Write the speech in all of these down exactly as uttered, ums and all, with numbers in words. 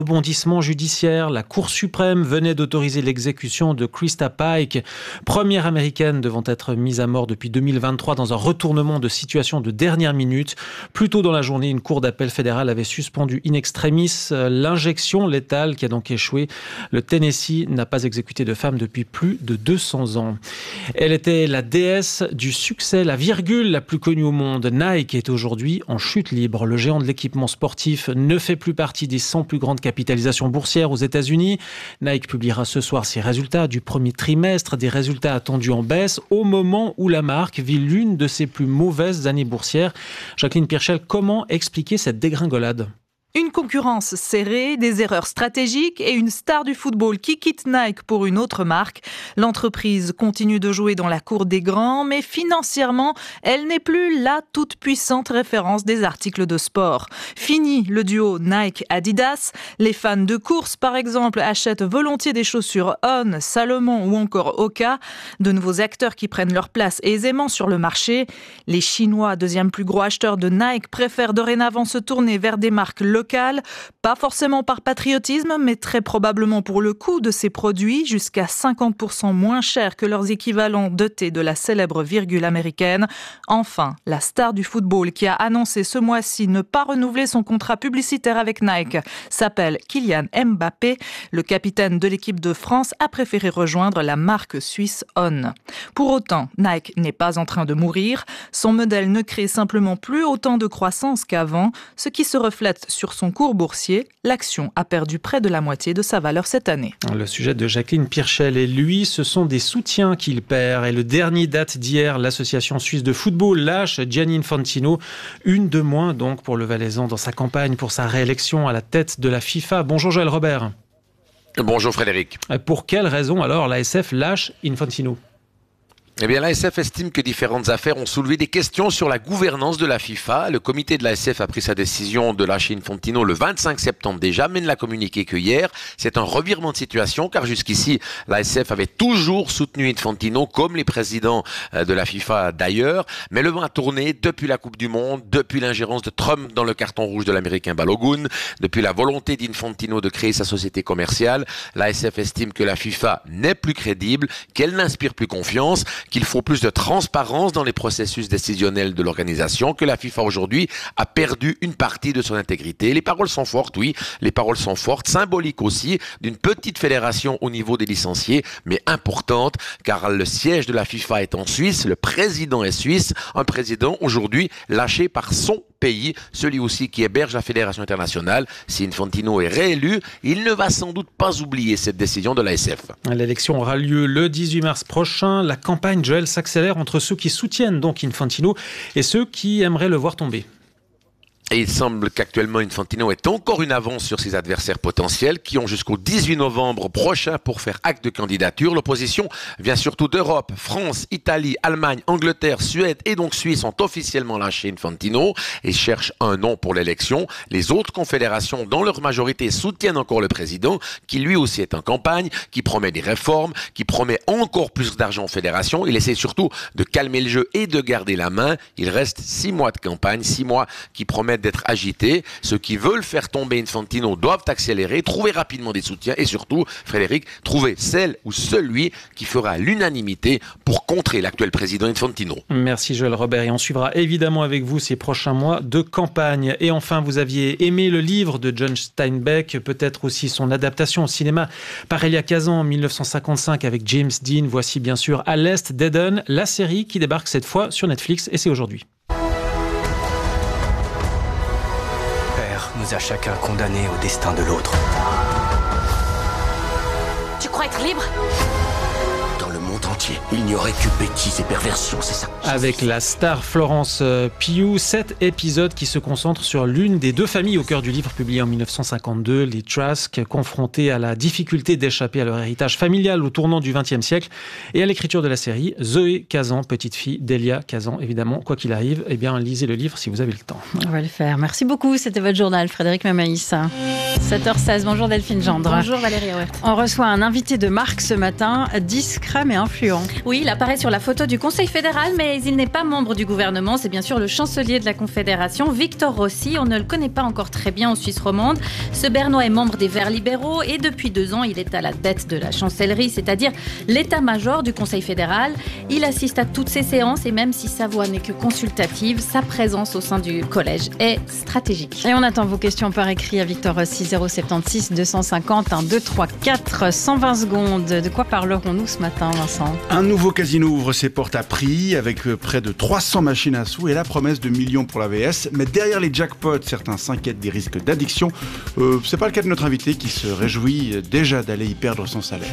Rebondissement judiciaire, la Cour suprême venait d'autoriser l'exécution de Krista Pike, première américaine devant être mise à mort depuis deux mille vingt-trois dans un retournement de situation de dernière minute. Plus tôt dans la journée, une cour d'appel fédérale avait suspendu in extremis l'injection létale qui a donc échoué. Le Tennessee n'a pas exécuté de femme depuis plus de deux cents ans. Elle était la déesse du succès, la virgule la plus connue au monde. Nike est aujourd'hui en chute libre. Le géant de l'équipement sportif ne fait plus partie des cent plus grandes capitalisation boursière aux États-Unis. Nike publiera ce soir ses résultats du premier trimestre, des résultats attendus en baisse au moment où la marque vit l'une de ses plus mauvaises années boursières. Jacqueline Pirchel, comment expliquer cette dégringolade ? Une concurrence serrée, des erreurs stratégiques et une star du football qui quitte Nike pour une autre marque. L'entreprise continue de jouer dans la cour des grands, mais financièrement, elle n'est plus la toute puissante référence des articles de sport. Fini le duo Nike-Adidas. Les fans de course, par exemple, achètent volontiers des chaussures On, Salomon ou encore Hoka. De nouveaux acteurs qui prennent leur place aisément sur le marché. Les Chinois, deuxième plus gros acheteur de Nike, préfèrent dorénavant se tourner vers des marques locales. Local, pas forcément par patriotisme, mais très probablement pour le coût de ces produits, jusqu'à cinquante pour cent moins cher que leurs équivalents dotés de la célèbre virgule américaine. Enfin, la star du football qui a annoncé ce mois-ci ne pas renouveler son contrat publicitaire avec Nike s'appelle Kylian Mbappé. Le capitaine de l'équipe de France a préféré rejoindre la marque suisse On. Pour autant, Nike n'est pas en train de mourir. Son modèle ne crée simplement plus autant de croissance qu'avant, ce qui se reflète sur son cours boursier. L'action a perdu près de la moitié de sa valeur cette année. Le sujet de Jacqueline Pirchel et lui, ce sont des soutiens qu'il perd. Et le dernier date d'hier, l'association suisse de football lâche Gianni Infantino. Une de moins donc pour le Valaisan dans sa campagne pour sa réélection à la tête de la FIFA. Bonjour Joël Robert. Bonjour Frédéric. Pour quelle raison alors l'A S F lâche Infantino ? Eh bien, l'A S F estime que différentes affaires ont soulevé des questions sur la gouvernance de la FIFA. Le comité de l'A S F a pris sa décision de lâcher Infantino le vingt-cinq septembre déjà, mais ne l'a communiqué que hier. C'est un revirement de situation, car jusqu'ici, l'A S F avait toujours soutenu Infantino, comme les présidents de la FIFA d'ailleurs. Mais le vent a tourné depuis la Coupe du Monde, depuis l'ingérence de Trump dans le carton rouge de l'Américain Balogun, depuis la volonté d'Infantino de créer sa société commerciale. L'A S F estime que la FIFA n'est plus crédible, qu'elle n'inspire plus confiance, qu'il faut plus de transparence dans les processus décisionnels de l'organisation, que la FIFA aujourd'hui a perdu une partie de son intégrité. Les paroles sont fortes, oui, les paroles sont fortes, symboliques aussi, d'une petite fédération au niveau des licenciés, mais importante, car le siège de la FIFA est en Suisse, le président est suisse, un président aujourd'hui lâché par son pays, celui aussi qui héberge la Fédération internationale. Si Infantino est réélu, il ne va sans doute pas oublier cette décision de l'A S F. L'élection aura lieu le dix-huit mars prochain. La campagne, Joël, s'accélère entre ceux qui soutiennent donc Infantino et ceux qui aimeraient le voir tomber. Et il semble qu'actuellement Infantino est encore une avance sur ses adversaires potentiels qui ont jusqu'au dix-huit novembre prochain pour faire acte de candidature. L'opposition vient surtout d'Europe. France, Italie, Allemagne, Angleterre, Suède et donc Suisse ont officiellement lâché Infantino et cherchent un nom pour l'élection. Les autres confédérations, dans leur majorité, soutiennent encore le président qui lui aussi est en campagne, qui promet des réformes, qui promet encore plus d'argent aux fédérations. Il essaie surtout de calmer le jeu et de garder la main. Il reste six mois de campagne, six mois qui promettent d'être agités. Ceux qui veulent faire tomber Infantino doivent accélérer, trouver rapidement des soutiens et surtout, Frédéric, trouver celle ou celui qui fera l'unanimité pour contrer l'actuel président Infantino. Merci Joël Robert et on suivra évidemment avec vous ces prochains mois de campagne. Et enfin, vous aviez aimé le livre de John Steinbeck, peut-être aussi son adaptation au cinéma par Elia Kazan en dix-neuf cent cinquante-cinq avec James Dean. Voici bien sûr À l'Est d'Eden, la série qui débarque cette fois sur Netflix et c'est aujourd'hui. Nous a chacun condamnés au destin de l'autre. Tu crois être libre ? Dans le monde entier, il n'y aurait que bêtises et perversions, c'est ça. Avec la star Florence Pugh, sept épisodes qui se concentrent sur l'une des deux familles au cœur du livre publié en dix-neuf cent cinquante-deux, les Trask, confrontés à la difficulté d'échapper à leur héritage familial au tournant du vingtième siècle et à l'écriture de la série. Zoé Kazan, petite fille d'Elia Kazan, évidemment, quoi qu'il arrive, eh bien, lisez le livre si vous avez le temps. On va le faire. Merci beaucoup, c'était votre journal, Frédéric Mamaïs. sept heures seize, bonjour Delphine Gendre. Bonjour Valérie Auert. On reçoit un invité de marque ce matin, discret mais influent. influent. Oui, il apparaît sur la photo du Conseil fédéral, mais il n'est pas membre du gouvernement. C'est bien sûr le chancelier de la Confédération, Victor Rossi. On ne le connaît pas encore très bien en Suisse romande. Ce Bernois est membre des Verts libéraux et depuis deux ans, il est à la tête de la chancellerie, c'est-à-dire l'état-major du Conseil fédéral. Il assiste à toutes ces séances et même si sa voix n'est que consultative, sa présence au sein du collège est stratégique. Et on attend vos questions par écrit à Victor Rossi, zéro sept six deux cent cinquante un deux trois quatre, cent vingt secondes. De quoi parlerons-nous ce matin, Vincent ? Un nouveau casino ouvre ses portes à Pries avec près de trois cents machines à sous et la promesse de millions pour la V S. Mais derrière les jackpots, certains s'inquiètent des risques d'addiction. Euh, c'est pas le cas de notre invité qui se réjouit déjà d'aller y perdre son salaire.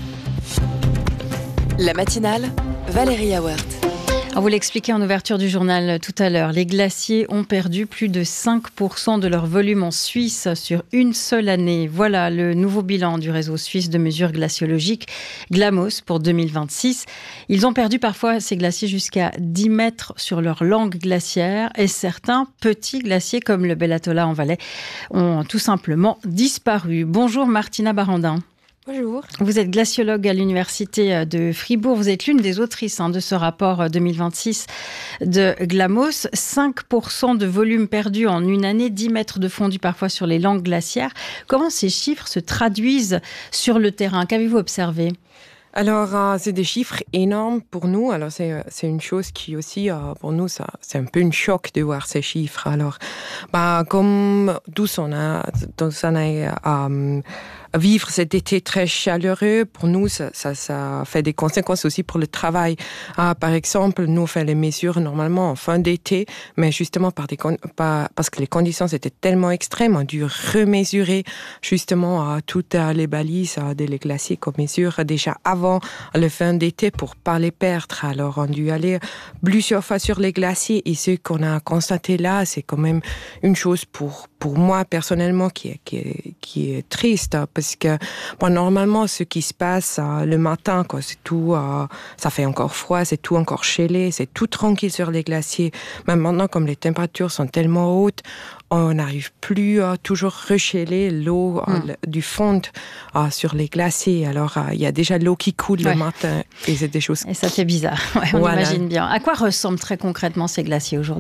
La matinale, Valérie Auwert. On vous l'expliquait en ouverture du journal tout à l'heure. Les glaciers ont perdu plus de cinq pour cent de leur volume en Suisse sur une seule année. Voilà le nouveau bilan du réseau suisse de mesures glaciologiques, GLAMOS, pour deux mille vingt-six. Ils ont perdu parfois ces glaciers jusqu'à dix mètres sur leur langue glaciaire et certains petits glaciers comme le Bellatola en Valais ont tout simplement disparu. Bonjour Martina Barandin. Bonjour. Vous êtes glaciologue à l'université de Fribourg. Vous êtes l'une des autrices hein, de ce rapport deux mille vingt-six de GLAMOS. cinq pour cent de volume perdu en une année, dix mètres de fondu parfois sur les langues glaciaires. Comment ces chiffres se traduisent sur le terrain ? Qu'avez-vous observé ? Alors, euh, c'est des chiffres énormes pour nous. Alors, c'est, c'est une chose qui aussi, euh, pour nous, ça, c'est un peu un choc de voir ces chiffres. Alors, bah, comme tous on a, tous on a, euh, vivre cet été très chaleureux, pour nous, ça, ça, ça fait des conséquences aussi pour le travail. Ah, par exemple, nous, on fait les mesures normalement en fin d'été, mais justement par des, par, parce que les conditions étaient tellement extrêmes, on a dû remesurer justement euh, toutes euh, les balises euh, des glaciers qu'on mesure déjà avant le fin d'été pour pas les perdre. Alors, on a dû aller plusieurs fois sur les glaciers et ce qu'on a constaté là, c'est quand même une chose pour, pour moi personnellement qui est, qui est, qui est triste parce que bon, normalement, ce qui se passe euh, le matin, quoi, c'est tout, euh, ça fait encore froid, c'est tout encore gelé, c'est tout tranquille sur les glaciers. Mais maintenant, comme les températures sont tellement hautes, on n'arrive plus à euh, toujours rechéler l'eau euh, mm. du fond euh, sur les glaciers. Alors, il euh, y a déjà l'eau qui coule ouais. le matin et c'est des choses... Et ça fait bizarre, ouais, on voilà. imagine bien. À quoi ressemblent très concrètement ces glaciers aujourd'hui ?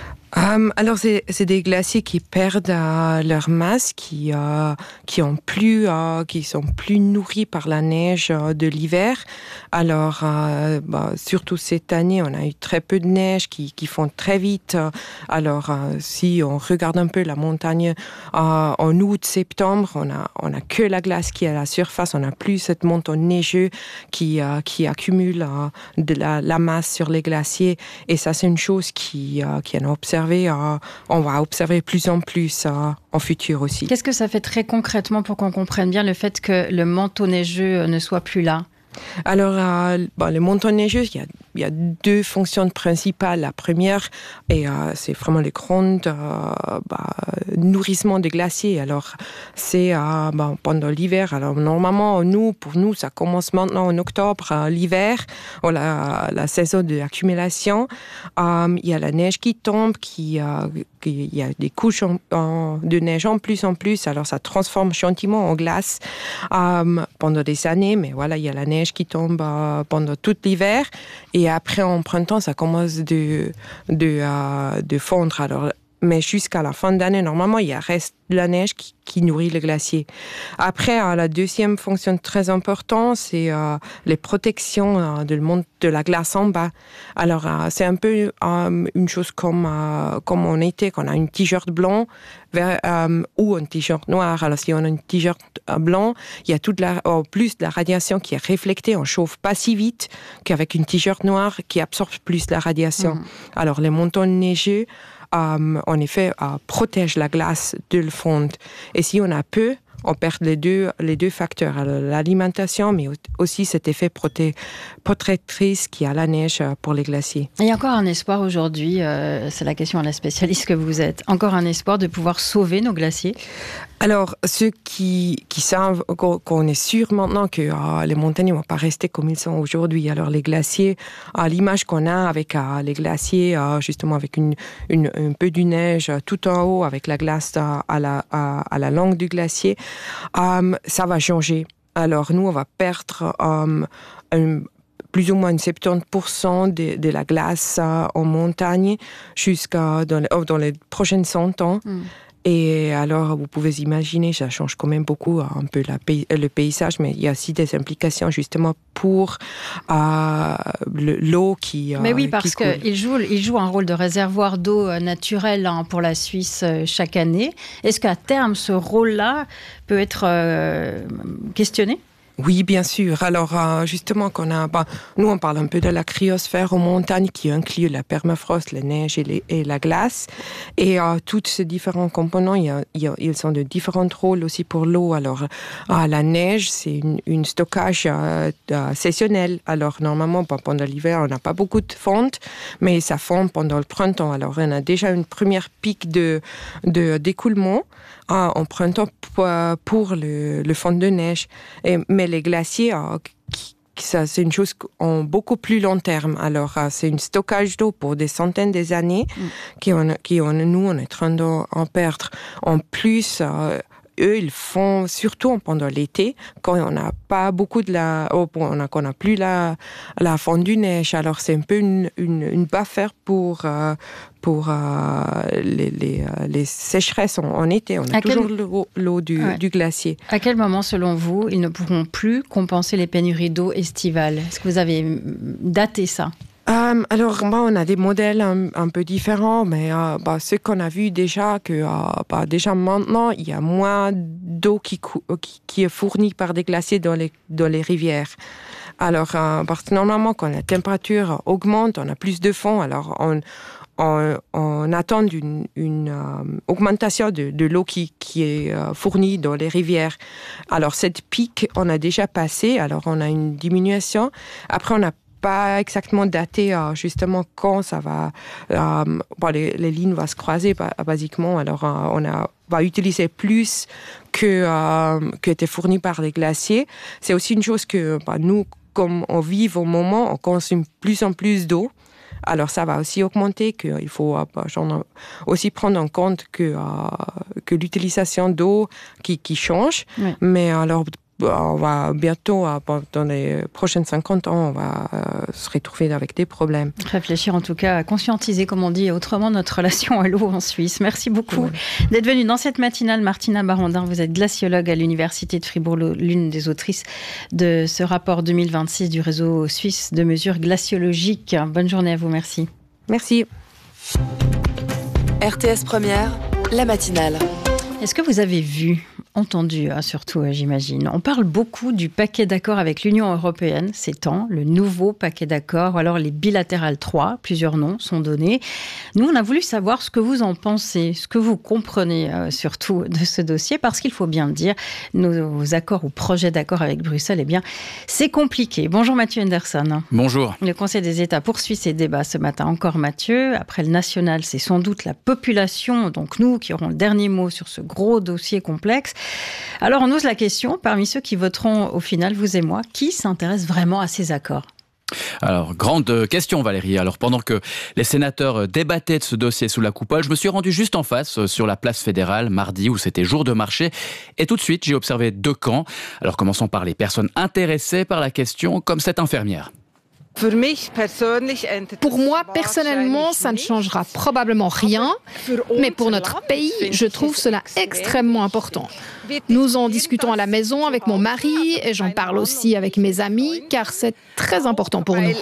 Um, alors c'est, c'est des glaciers qui perdent euh, leur masse, qui euh, qui ont plus, euh, qui sont plus nourris par la neige euh, de l'hiver. Alors euh, bah, surtout cette année, on a eu très peu de neige qui qui font très vite. Alors euh, si on regarde un peu la montagne euh, en août, septembre, on a on a que la glace qui est à la surface. On n'a plus cette montagne neigeuse qui euh, qui accumule euh, de la, la masse sur les glaciers. Et ça c'est une chose qui euh, qui est observée. Euh, on va observer plus en plus euh, en futur aussi. Qu'est-ce que ça fait très concrètement pour qu'on comprenne bien le fait que le manteau neigeux ne soit plus là ? Alors, euh, bon, les manteaux neigeux, il y a, il y a deux fonctions principales. La première, et, euh, c'est vraiment le grand euh, bah, nourrissement des glaciers. Alors, c'est euh, bah, pendant l'hiver. Alors, normalement, nous, pour nous, ça commence maintenant en octobre, euh, l'hiver, oh, la, la saison d'accumulation. Euh, il y a la neige qui tombe, qui, euh, qui, il y a des couches en, en, de neige en plus en plus. Alors, ça transforme gentiment en glace euh, pendant des années. Mais voilà, il y a la neige qui tombe euh, pendant tout l'hiver et après en printemps ça commence de de euh, de fondre. Alors mais jusqu'à la fin d'année normalement il y a reste de la neige qui, qui nourrit le glacier. Après euh, la deuxième fonction très importante c'est euh, les protections euh, de, de la glace en bas. Alors euh, c'est un peu euh, une chose comme euh, comme on était qu'on a une t-shirt blanc vers, euh, ou un t-shirt noir. Alors si on a une t-shirt blanc, il y a toute la en plus de la radiation qui est réflectée. On chauffe pas si vite qu'avec une t-shirt noire qui absorbe plus la radiation. Mmh. Alors les montagnes neigeuses Um, en effet, uh, protège la glace de le fond. Et si on a peu, on perd les deux, les deux facteurs, alors, l'alimentation, mais aussi cet effet proté- protectrice qui a la neige pour les glaciers. Il y a encore un espoir aujourd'hui, euh, c'est la question à la spécialiste que vous êtes, encore un espoir de pouvoir sauver nos glaciers ? Alors, ceux qui, qui savent qu'on est sûr maintenant que euh, les montagnes ne vont pas rester comme ils sont aujourd'hui. Alors, les glaciers, euh, l'image qu'on a avec euh, les glaciers, euh, justement avec une, une, un peu de neige euh, tout en haut, avec la glace euh, à, la, à, à la langue du glacier, euh, ça va changer. Alors, nous, on va perdre euh, un plus ou moins soixante-dix pour cent de, de la glace en montagne jusqu'à dans les, dans les prochaines cent ans. Mm. Et alors, vous pouvez imaginer, ça change quand même beaucoup un peu la, le paysage, mais il y a aussi des implications justement pour euh, le, l'eau qui Mais oui, euh, parce qu'il joue, il joue un rôle de réservoir d'eau naturelle hein, pour la Suisse euh, chaque année. Est-ce qu'à terme, ce rôle-là peut être euh, questionné ? Oui, bien sûr. Alors, euh, justement, qu'on a, bah, nous, on parle un peu de la cryosphère aux montagnes qui inclut la permafrost, la neige et, les, et la glace. Et euh, tous ces différents components, il y a, il y a, ils ont de différents rôles aussi pour l'eau. Alors, euh, la neige, c'est une, une stockage euh, euh, saisonnel. Alors, normalement, bah, pendant l'hiver, on n'a pas beaucoup de fonte, mais ça fond pendant le printemps. Alors, on a déjà une première pic de, de, d'écoulement euh, en printemps pour, pour le, le fond de neige. Et, mais les glaciers, euh, ça, c'est une chose en beaucoup plus long terme. Alors, euh, c'est un stockage d'eau pour des centaines d'années mm. qui, on, qui on, nous, on est en train d'en perdre. En plus, euh, eux, ils font surtout pendant l'été, quand on n'a pas beaucoup de la... Oh, on a, qu'on n'a plus la, la fondue neige. Alors, c'est un peu une, une, une buffer pour... Euh, pour euh, les, les, les sécheresses en, en été. On a à toujours quel... l'eau, l'eau du, ouais. du glacier. À quel moment, selon vous, ils ne pourront plus compenser les pénuries d'eau estivales ? Est-ce que vous avez daté ça ? Euh, alors, bah, on a des modèles un, un peu différents, mais euh, bah, ce qu'on a vu déjà, que euh, bah, déjà maintenant, il y a moins d'eau qui, qui, qui est fournie par des glaciers dans les, dans les rivières. Alors, euh, parce que normalement, quand la température augmente, on a plus de fond, alors on... On, on attend une, une euh, augmentation de, de l'eau qui, qui est euh, fournie dans les rivières. Alors, cette pic, on a déjà passé, alors on a une diminution. Après, on n'a pas exactement daté euh, justement quand ça va... Euh, bon, les, les lignes vont se croiser, basiquement. Alors, euh, on a, va utiliser plus que, euh, que était fourni par les glaciers. C'est aussi une chose que bah, nous, comme on vit au moment, on consomme plus en plus d'eau. Alors, ça va aussi augmenter, qu'il faut genre, aussi prendre en compte que, euh, que l'utilisation d'eau qui, qui change. Oui. Mais alors, on va bientôt, dans les prochaines cinquante ans, on va se retrouver avec des problèmes. Réfléchir en tout cas, à conscientiser, comme on dit autrement, notre relation à l'eau en Suisse. Merci beaucoup ouais. d'être venue dans cette matinale. Martina Barandin, vous êtes glaciologue à l'Université de Fribourg, l'une des autrices de ce rapport deux mille vingt-six du réseau suisse de mesures glaciologiques. Bonne journée à vous, merci. Merci. R T S Première, la matinale. Est-ce que vous avez vu, entendu, hein, surtout j'imagine, on parle beaucoup du paquet d'accords avec l'Union européenne ces temps, le nouveau paquet d'accords, ou alors les bilatérales trois, plusieurs noms sont donnés. Nous, on a voulu savoir ce que vous en pensez, ce que vous comprenez euh, surtout de ce dossier, parce qu'il faut bien le dire, nos accords ou projets d'accords avec Bruxelles, eh bien, c'est compliqué. Bonjour Mathieu Henderson. Bonjour. Le Conseil des États poursuit ses débats ce matin. Encore Mathieu, après le national, c'est sans doute la population, donc nous, qui aurons le dernier mot sur ce gros dossier complexe. Alors on ose la question, parmi ceux qui voteront au final, vous et moi, qui s'intéresse vraiment à ces accords ? Alors, grande question Valérie. Alors, pendant que les sénateurs débattaient de ce dossier sous la coupole, je me suis rendu juste en face, sur la place fédérale, mardi, où c'était jour de marché. Et tout de suite, j'ai observé deux camps. Alors, commençons par les personnes intéressées par la question, comme cette infirmière. Pour moi, personnellement, ça ne changera probablement rien, mais pour notre pays, je trouve cela extrêmement important. Nous en discutons à la maison avec mon mari et j'en parle aussi avec mes amis, car c'est très important pour nous.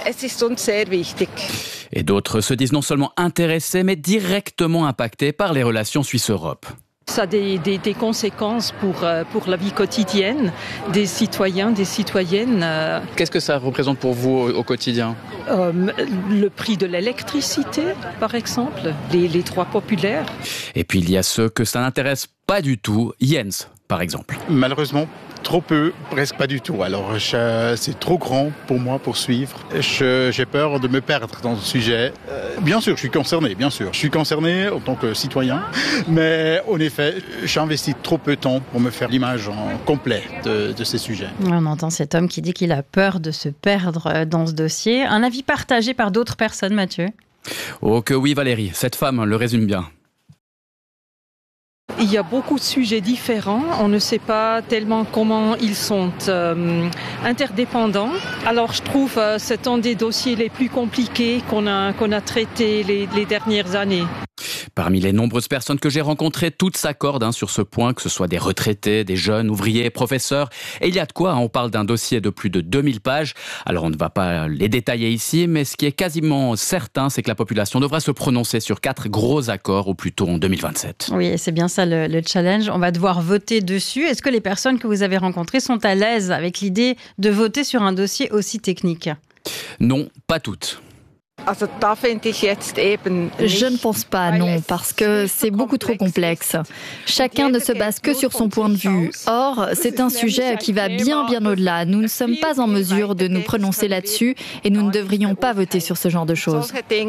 Et d'autres se disent non seulement intéressés, mais directement impactés par les relations Suisse-Europe. Ça a des, des, des conséquences pour, euh, pour la vie quotidienne des citoyens, des citoyennes. Euh, Qu'est-ce que ça représente pour vous au, au quotidien ? euh, Le prix de l'électricité, par exemple, les, les trois populaires. Et puis il y a ceux que ça n'intéresse pas du tout, Jens, par exemple. Malheureusement, trop peu, presque pas du tout. Alors, je, c'est trop grand pour moi pour suivre. Je, j'ai peur de me perdre dans le sujet. Euh, bien sûr, je suis concerné, bien sûr. Je suis concerné en tant que citoyen, mais en effet, j'investis trop peu de temps pour me faire l'image en complet de, de ces sujets. On entend cet homme qui dit qu'il a peur de se perdre dans ce dossier. Un avis partagé par d'autres personnes, Mathieu ? Oh que oui, Valérie, cette femme le résume bien. Il y a beaucoup de sujets différents. On ne sait pas tellement comment ils sont euh, interdépendants. Alors je trouve euh, c'est un des dossiers les plus compliqués qu'on a, qu'on a traités les, les dernières années. Parmi les nombreuses personnes que j'ai rencontrées, toutes s'accordent hein, sur ce point, que ce soit des retraités, des jeunes, ouvriers, professeurs. Et il y a de quoi, hein, on parle d'un dossier de plus de deux mille pages. Alors on ne va pas les détailler ici, mais ce qui est quasiment certain, c'est que la population devra se prononcer sur quatre gros accords au plus tôt en deux mille vingt-sept. Oui, et c'est bien ça le, le challenge. On va devoir voter dessus. Est-ce que les personnes que vous avez rencontrées sont à l'aise avec l'idée de voter sur un dossier aussi technique ? Non, pas toutes. Je ne pense pas, non, parce que c'est beaucoup trop complexe. Chacun ne se base que sur son point de vue. Or, c'est un sujet qui va bien, bien au-delà. Nous ne sommes pas en mesure de nous prononcer là-dessus et nous ne devrions pas voter sur ce genre de choses.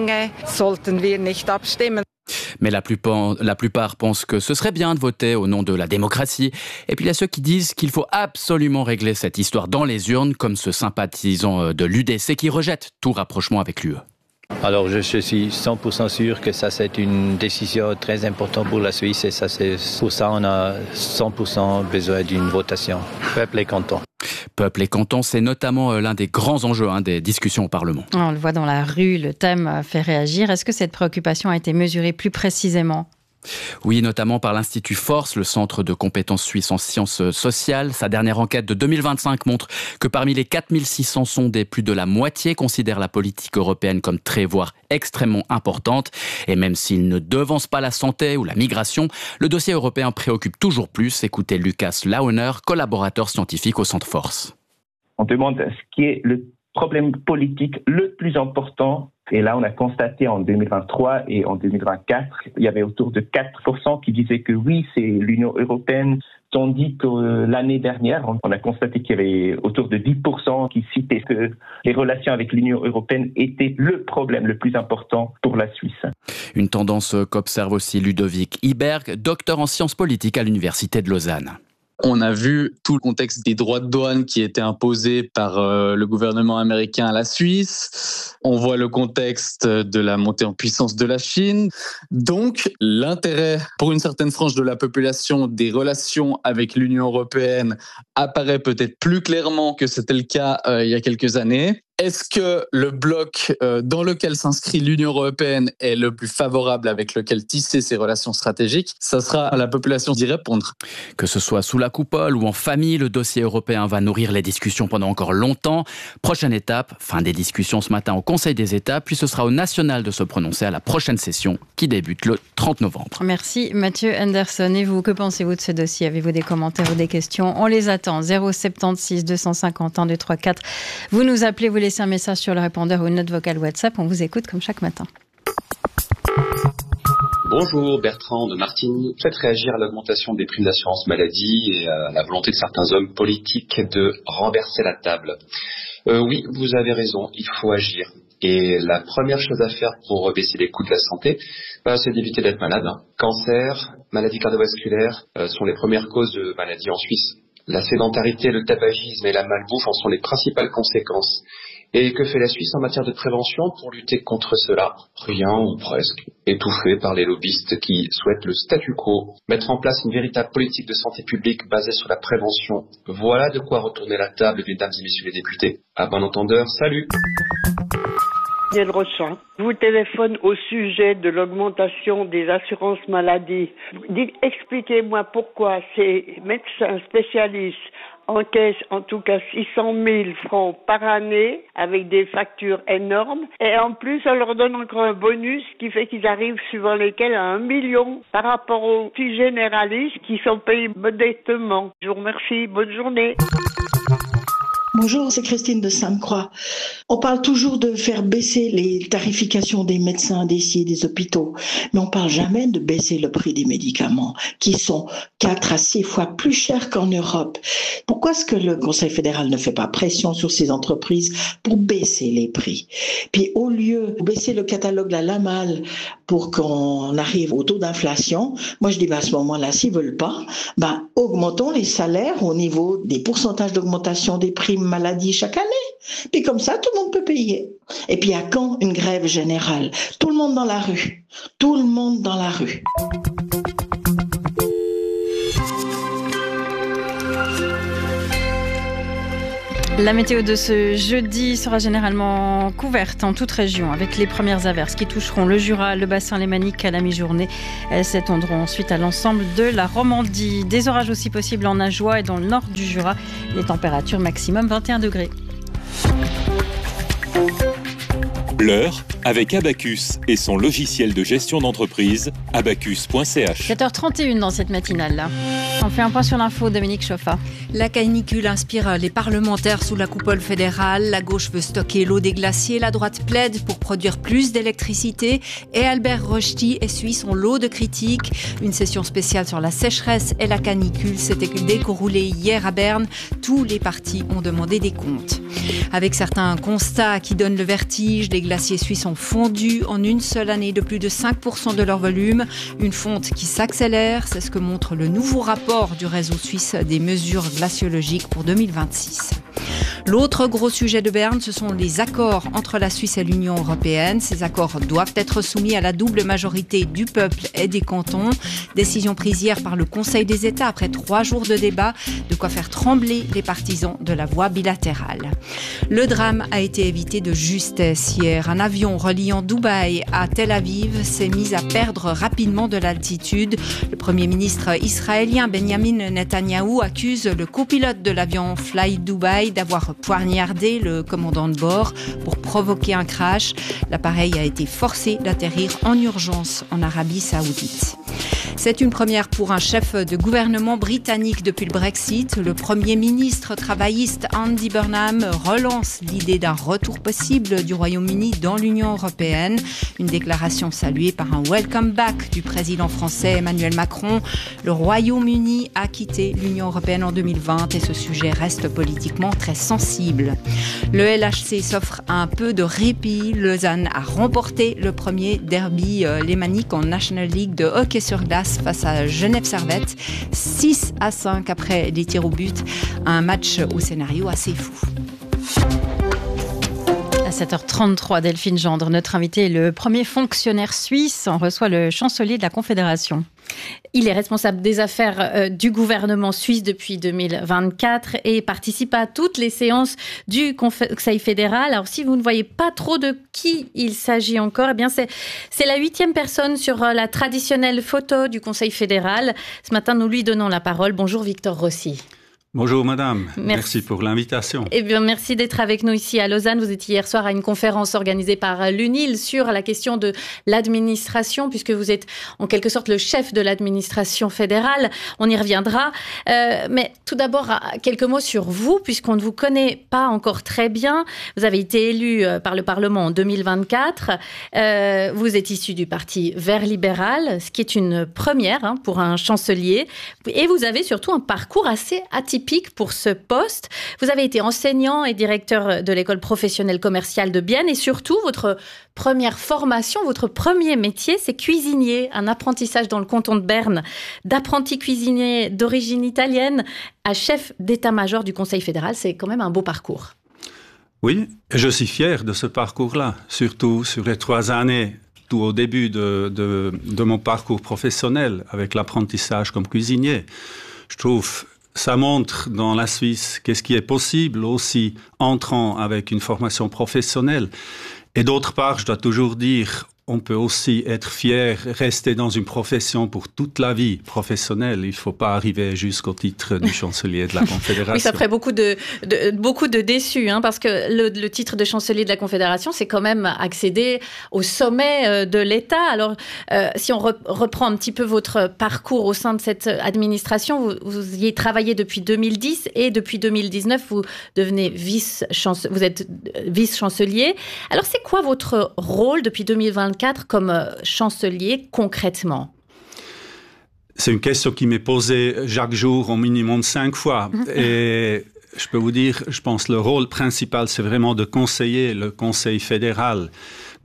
Mais la plupart, la plupart pensent que ce serait bien de voter au nom de la démocratie. Et puis il y a ceux qui disent qu'il faut absolument régler cette histoire dans les urnes, comme ce sympathisant de l'U D C qui rejette tout rapprochement avec l'U E. Alors je suis cent pour cent sûr que ça c'est une décision très importante pour la Suisse et ça c'est pour ça on a cent pour cent besoin d'une votation. Peuple et canton. Peuple et canton, c'est notamment l'un des grands enjeux hein, des discussions au Parlement. On le voit dans la rue, le thème fait réagir. Est-ce que cette préoccupation a été mesurée plus précisément ? Oui, notamment par l'Institut Force, le centre de compétences suisse en sciences sociales. Sa dernière enquête de deux mille vingt-cinq montre que parmi les quatre mille six cents sondés, plus de la moitié considèrent la politique européenne comme très, voire extrêmement importante. Et même s'il ne devance pas la santé ou la migration, le dossier européen préoccupe toujours plus. Écoutez Lucas Launer, collaborateur scientifique au centre Force. On demande ce qui est le problème politique le plus important. Et là, on a constaté en deux mille vingt-trois et en deux mille vingt-quatre, il y avait autour de quatre pour cent qui disaient que oui, c'est l'Union européenne, tandis que l'année dernière, on a constaté qu'il y avait autour de dix pour cent qui citaient que les relations avec l'Union européenne étaient le problème le plus important pour la Suisse. Une tendance qu'observe aussi Ludovic Iberg, docteur en sciences politiques à l'Université de Lausanne. On a vu tout le contexte des droits de douane qui étaient imposés par euh, le gouvernement américain à la Suisse. On voit le contexte de la montée en puissance de la Chine. Donc, l'intérêt pour une certaine frange de la population des relations avec l'Union européenne apparaît peut-être plus clairement que c'était le cas euh, il y a quelques années. Est-ce que le bloc euh, dans lequel s'inscrit l'Union européenne est le plus favorable avec lequel tisser ses relations stratégiques ? Ça sera à la population d'y répondre. Que ce soit sous la coupole ou en famille, le dossier européen va nourrir les discussions pendant encore longtemps. Prochaine étape, fin des discussions ce matin au Conseil des États, puis ce sera au national de se prononcer à la prochaine session qui débute le trente novembre. Merci Mathieu Henderson. Et vous, que pensez-vous de ce dossier ? Avez-vous des commentaires ou des questions ? On les attend. zéro sept six deux cent cinquante un deux trois quatre. Vous nous appelez, vous laissez un message sur le répondeur ou une note vocale WhatsApp. On vous écoute comme chaque matin. Bonjour, Bertrand de Martigny. Faites réagir à l'augmentation des primes d'assurance maladie et à la volonté de certains hommes politiques de renverser la table. Euh, oui, vous avez raison, il faut agir. Et la première chose à faire pour baisser les coûts de la santé, bah, c'est d'éviter d'être malade. Hein. Cancer, maladies cardiovasculaires euh, sont les premières causes de maladies en Suisse. La sédentarité, le tabagisme et la malbouffe en sont les principales conséquences. Et que fait la Suisse en matière de prévention pour lutter contre cela ? Rien ou presque. Étouffé par les lobbyistes qui souhaitent le statu quo. Mettre en place une véritable politique de santé publique basée sur la prévention. Voilà de quoi retourner la table, mesdames et messieurs les députés. À bon entendeur, salut. Daniel Rochin, je vous téléphone au sujet de l'augmentation des assurances maladie. Dites, expliquez-moi pourquoi ces médecins spécialistes encaissent en tout cas six cent mille francs par année avec des factures énormes et en plus on leur donne encore un bonus qui fait qu'ils arrivent suivant lesquels à un million par rapport aux petits généralistes qui sont payés modestement. Je vous remercie, bonne journée. Bonjour, c'est Christine de Sainte-Croix. On parle toujours de faire baisser les tarifications des médecins, des C I E, des hôpitaux, mais on parle jamais de baisser le prix des médicaments, qui sont quatre à six fois plus chers qu'en Europe. Pourquoi est-ce que le Conseil fédéral ne fait pas pression sur ces entreprises pour baisser les prix ? Puis au lieu de baisser le catalogue de la LAMAL pour qu'on arrive au taux d'inflation, moi je dis bah, à ce moment-là, s'ils veulent pas, bah, augmentons les salaires au niveau des pourcentages d'augmentation des primes maladie chaque année. Puis comme ça, tout le monde peut payer. Et puis à quand une grève générale ? Tout le monde dans la rue. Tout le monde dans la rue. La météo de ce jeudi sera généralement couverte en toute région avec les premières averses qui toucheront le Jura, le bassin lémanique à la mi-journée. Elles s'étendront ensuite à l'ensemble de la Romandie. Des orages aussi possibles en Ajoie et dans le nord du Jura. Les températures maximum vingt et un degrés. L'heure avec Abacus et son logiciel de gestion d'entreprise, abacus point c h. sept heures trente et une dans cette matinale-là. On fait un point sur l'info, Dominique Choffa. La canicule inspire les parlementaires sous la coupole fédérale. La gauche veut stocker l'eau des glaciers. La droite plaide pour produire plus d'électricité. Et Albert Rochety essuie son lot de critiques. Une session spéciale sur la sécheresse et la canicule s'est déroulée hier à Berne. Tous les partis ont demandé des comptes. Avec certains constats qui donnent le vertige, les glaciers suisses ont fondu en une seule année de plus de cinq pour cent de leur volume. Une fonte qui s'accélère, c'est ce que montre le nouveau rapport du réseau suisse des mesures glaciologiques pour deux mille vingt-six. L'autre gros sujet de Berne, ce sont les accords entre la Suisse et l'Union européenne. Ces accords doivent être soumis à la double majorité du peuple et des cantons. Décision prise hier par le Conseil des États après trois jours de débat, de quoi faire trembler les partisans de la voie bilatérale. Le drame a été évité de justesse hier. Un avion reliant Dubaï à Tel Aviv s'est mis à perdre rapidement de l'altitude. Le Premier ministre israélien Benjamin Netanyahou accuse le copilote de l'avion Fly Dubai d'avoir poignardé le commandant de bord pour provoquer un crash. L'appareil a été forcé d'atterrir en urgence en Arabie Saoudite. C'est une première pour un chef de gouvernement britannique depuis le Brexit. Le Premier ministre travailliste Andy Burnham relance l'idée d'un retour possible du Royaume-Uni dans l'Union européenne. Une déclaration saluée par un welcome back du président français Emmanuel Macron. Le Royaume-Uni a quitté l'Union européenne en deux mille vingt et ce sujet reste politiquement très sensible. Le L H C s'offre un peu de répit. Lausanne a remporté le premier derby lémanique en National League de hockey sur glace face à Genève Servette, six à cinq après les tirs au but. Un match au scénario assez fou. À sept heures trente-trois, Delphine Gendre, notre invité est le premier fonctionnaire suisse. On reçoit le chancelier de la Confédération. Il est responsable des affaires euh, du gouvernement suisse depuis deux mille vingt-quatre et participe à toutes les séances du Conseil fédéral. Alors, si vous ne voyez pas trop de qui il s'agit encore, eh bien, c'est, c'est la huitième personne sur euh, la traditionnelle photo du Conseil fédéral. Ce matin, nous lui donnons la parole. Bonjour Victor Rossi. Bonjour madame, merci. merci pour l'invitation. Eh bien, merci d'être avec nous ici à Lausanne. Vous étiez hier soir à une conférence organisée par l'U N I L sur la question de l'administration, puisque vous êtes en quelque sorte le chef de l'administration fédérale. On y reviendra. Euh, mais tout d'abord, quelques mots sur vous, puisqu'on ne vous connaît pas encore très bien. Vous avez été élu par le Parlement en deux mille vingt-quatre. Euh, vous êtes issu du parti Vert libéral, ce qui est une première hein, pour un chancelier. Et vous avez surtout un parcours assez atypique pour ce poste. Vous avez été enseignant et directeur de l'école professionnelle commerciale de Bienne et surtout, votre première formation, votre premier métier, c'est cuisinier, un apprentissage dans le canton de Berne, d'apprenti cuisinier d'origine italienne à chef d'état-major du Conseil fédéral. C'est quand même un beau parcours. Oui, et je suis fier de ce parcours-là, surtout sur les trois années, tout au début de, de, de mon parcours professionnel avec l'apprentissage comme cuisinier. Je trouve ça montre dans la Suisse qu'est-ce qui est possible aussi entrant avec une formation professionnelle. Et d'autre part, je dois toujours dire, on peut aussi être fier, rester dans une profession pour toute la vie professionnelle. Il ne faut pas arriver jusqu'au titre du chancelier de la Confédération. Oui, ça ferait beaucoup de, de, beaucoup de déçus, hein, parce que le, le titre de chancelier de la Confédération, c'est quand même accéder au sommet de l'État. Alors, euh, si on re, reprend un petit peu votre parcours au sein de cette administration, vous, vous y travaillez depuis deux mille dix et depuis deux mille dix-neuf, vous devenez vice-chancelier. Vous êtes vice-chancelier. Alors, c'est quoi votre rôle depuis deux mille vingt-quatre comme chancelier concrètement? C'est une question qui m'est posée chaque jour au minimum cinq fois. Et je peux vous dire, je pense que le rôle principal, c'est vraiment de conseiller le Conseil fédéral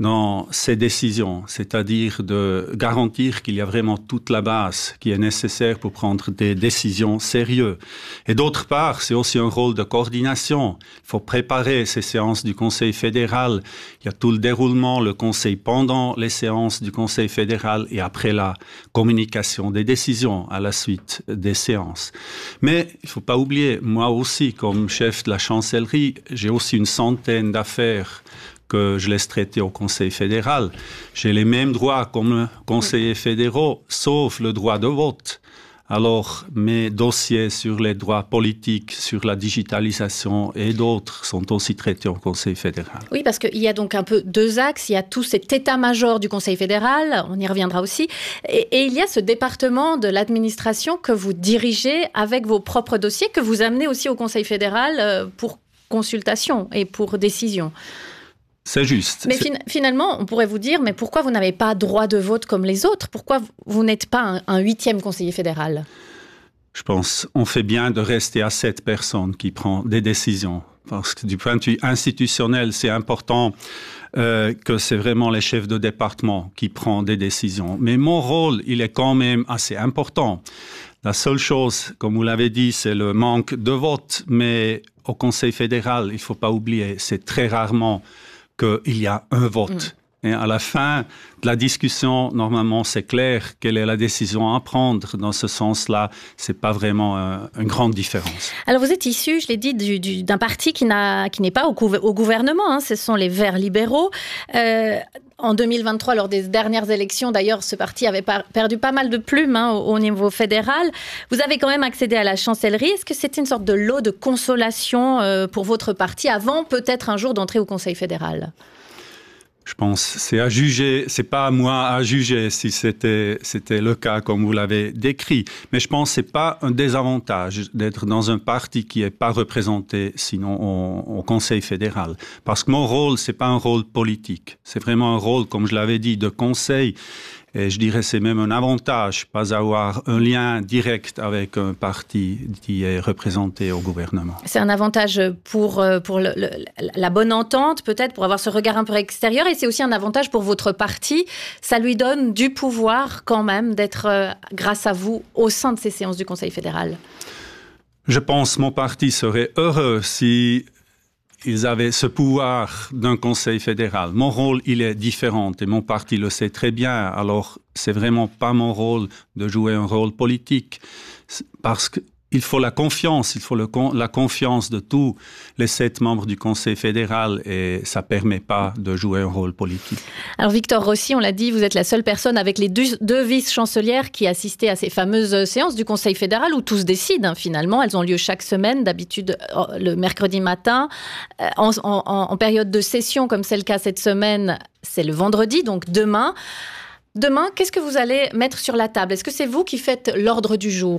dans ces décisions, c'est-à-dire de garantir qu'il y a vraiment toute la base qui est nécessaire pour prendre des décisions sérieuses. Et d'autre part, c'est aussi un rôle de coordination. Il faut préparer ces séances du Conseil fédéral. Il y a tout le déroulement, le Conseil pendant les séances du Conseil fédéral et après la communication des décisions à la suite des séances. Mais il ne faut pas oublier, moi aussi, comme chef de la chancellerie, j'ai aussi une centaine d'affaires que je laisse traiter au Conseil fédéral. J'ai les mêmes droits comme conseillers fédéraux, sauf le droit de vote. Alors, mes dossiers sur les droits politiques, sur la digitalisation et d'autres sont aussi traités au Conseil fédéral. Oui, parce qu'il y a donc un peu deux axes. Il y a tout cet état-major du Conseil fédéral, on y reviendra aussi, et, et il y a ce département de l'administration que vous dirigez avec vos propres dossiers, que vous amenez aussi au Conseil fédéral pour consultation et pour décision. C'est juste. Mais fin- finalement, on pourrait vous dire, mais pourquoi vous n'avez pas droit de vote comme les autres? Pourquoi vous n'êtes pas un, un huitième conseiller fédéral? Je pense qu'on fait bien de rester à cette personne qui prend des décisions. Parce que du point de vue institutionnel, c'est important euh, que c'est vraiment les chefs de département qui prennent des décisions. Mais mon rôle, il est quand même assez important. La seule chose, comme vous l'avez dit, c'est le manque de vote. Mais au Conseil fédéral, il ne faut pas oublier, c'est très rarement qu'il y a un vote. Mmh. Et à la fin de la discussion, normalement, c'est clair quelle est la décision à prendre. Dans ce sens-là, ce n'est pas vraiment euh, une grande différence. Alors, vous êtes issu, je l'ai dit, du, du, d'un parti qui, n'a, qui n'est pas au, couv- au gouvernement. Hein, ce sont les Verts libéraux. Euh, en deux mille vingt-trois, lors des dernières élections, d'ailleurs, ce parti avait par, perdu pas mal de plumes hein, au, au niveau fédéral. Vous avez quand même accédé à la chancellerie. Est-ce que c'était une sorte de lot de consolation euh, pour votre parti avant peut-être un jour d'entrer au Conseil fédéral ? Je pense que c'est à juger, c'est pas à moi à juger si c'était, c'était le cas comme vous l'avez décrit. Mais je pense que c'est pas un désavantage d'être dans un parti qui est pas représenté sinon au, au Conseil fédéral. Parce que mon rôle, c'est pas un rôle politique. C'est vraiment un rôle, comme je l'avais dit, de conseil. Et je dirais que c'est même un avantage, pas avoir un lien direct avec un parti qui est représenté au gouvernement. C'est un avantage pour, pour le, le, la bonne entente, peut-être, pour avoir ce regard un peu extérieur. Et c'est aussi un avantage pour votre parti. Ça lui donne du pouvoir quand même d'être, euh, grâce à vous, au sein de ces séances du Conseil fédéral. Je pense que mon parti serait heureux si ils avaient ce pouvoir d'un conseil fédéral. Mon rôle, il est différent et mon parti le sait très bien. Alors, c'est vraiment pas mon rôle de jouer un rôle politique parce que il faut la confiance, il faut le, la confiance de tous les sept membres du Conseil fédéral et ça ne permet pas de jouer un rôle politique. Alors Victor Rossi, on l'a dit, vous êtes la seule personne avec les deux, deux vice-chancelières qui assistaient à ces fameuses séances du Conseil fédéral où tout se décide hein, finalement. Elles ont lieu chaque semaine, d'habitude le mercredi matin. En, en, en période de session, comme c'est le cas cette semaine, c'est le vendredi, donc demain. Demain, qu'est-ce que vous allez mettre sur la table? Est-ce que c'est vous qui faites l'ordre du jour ?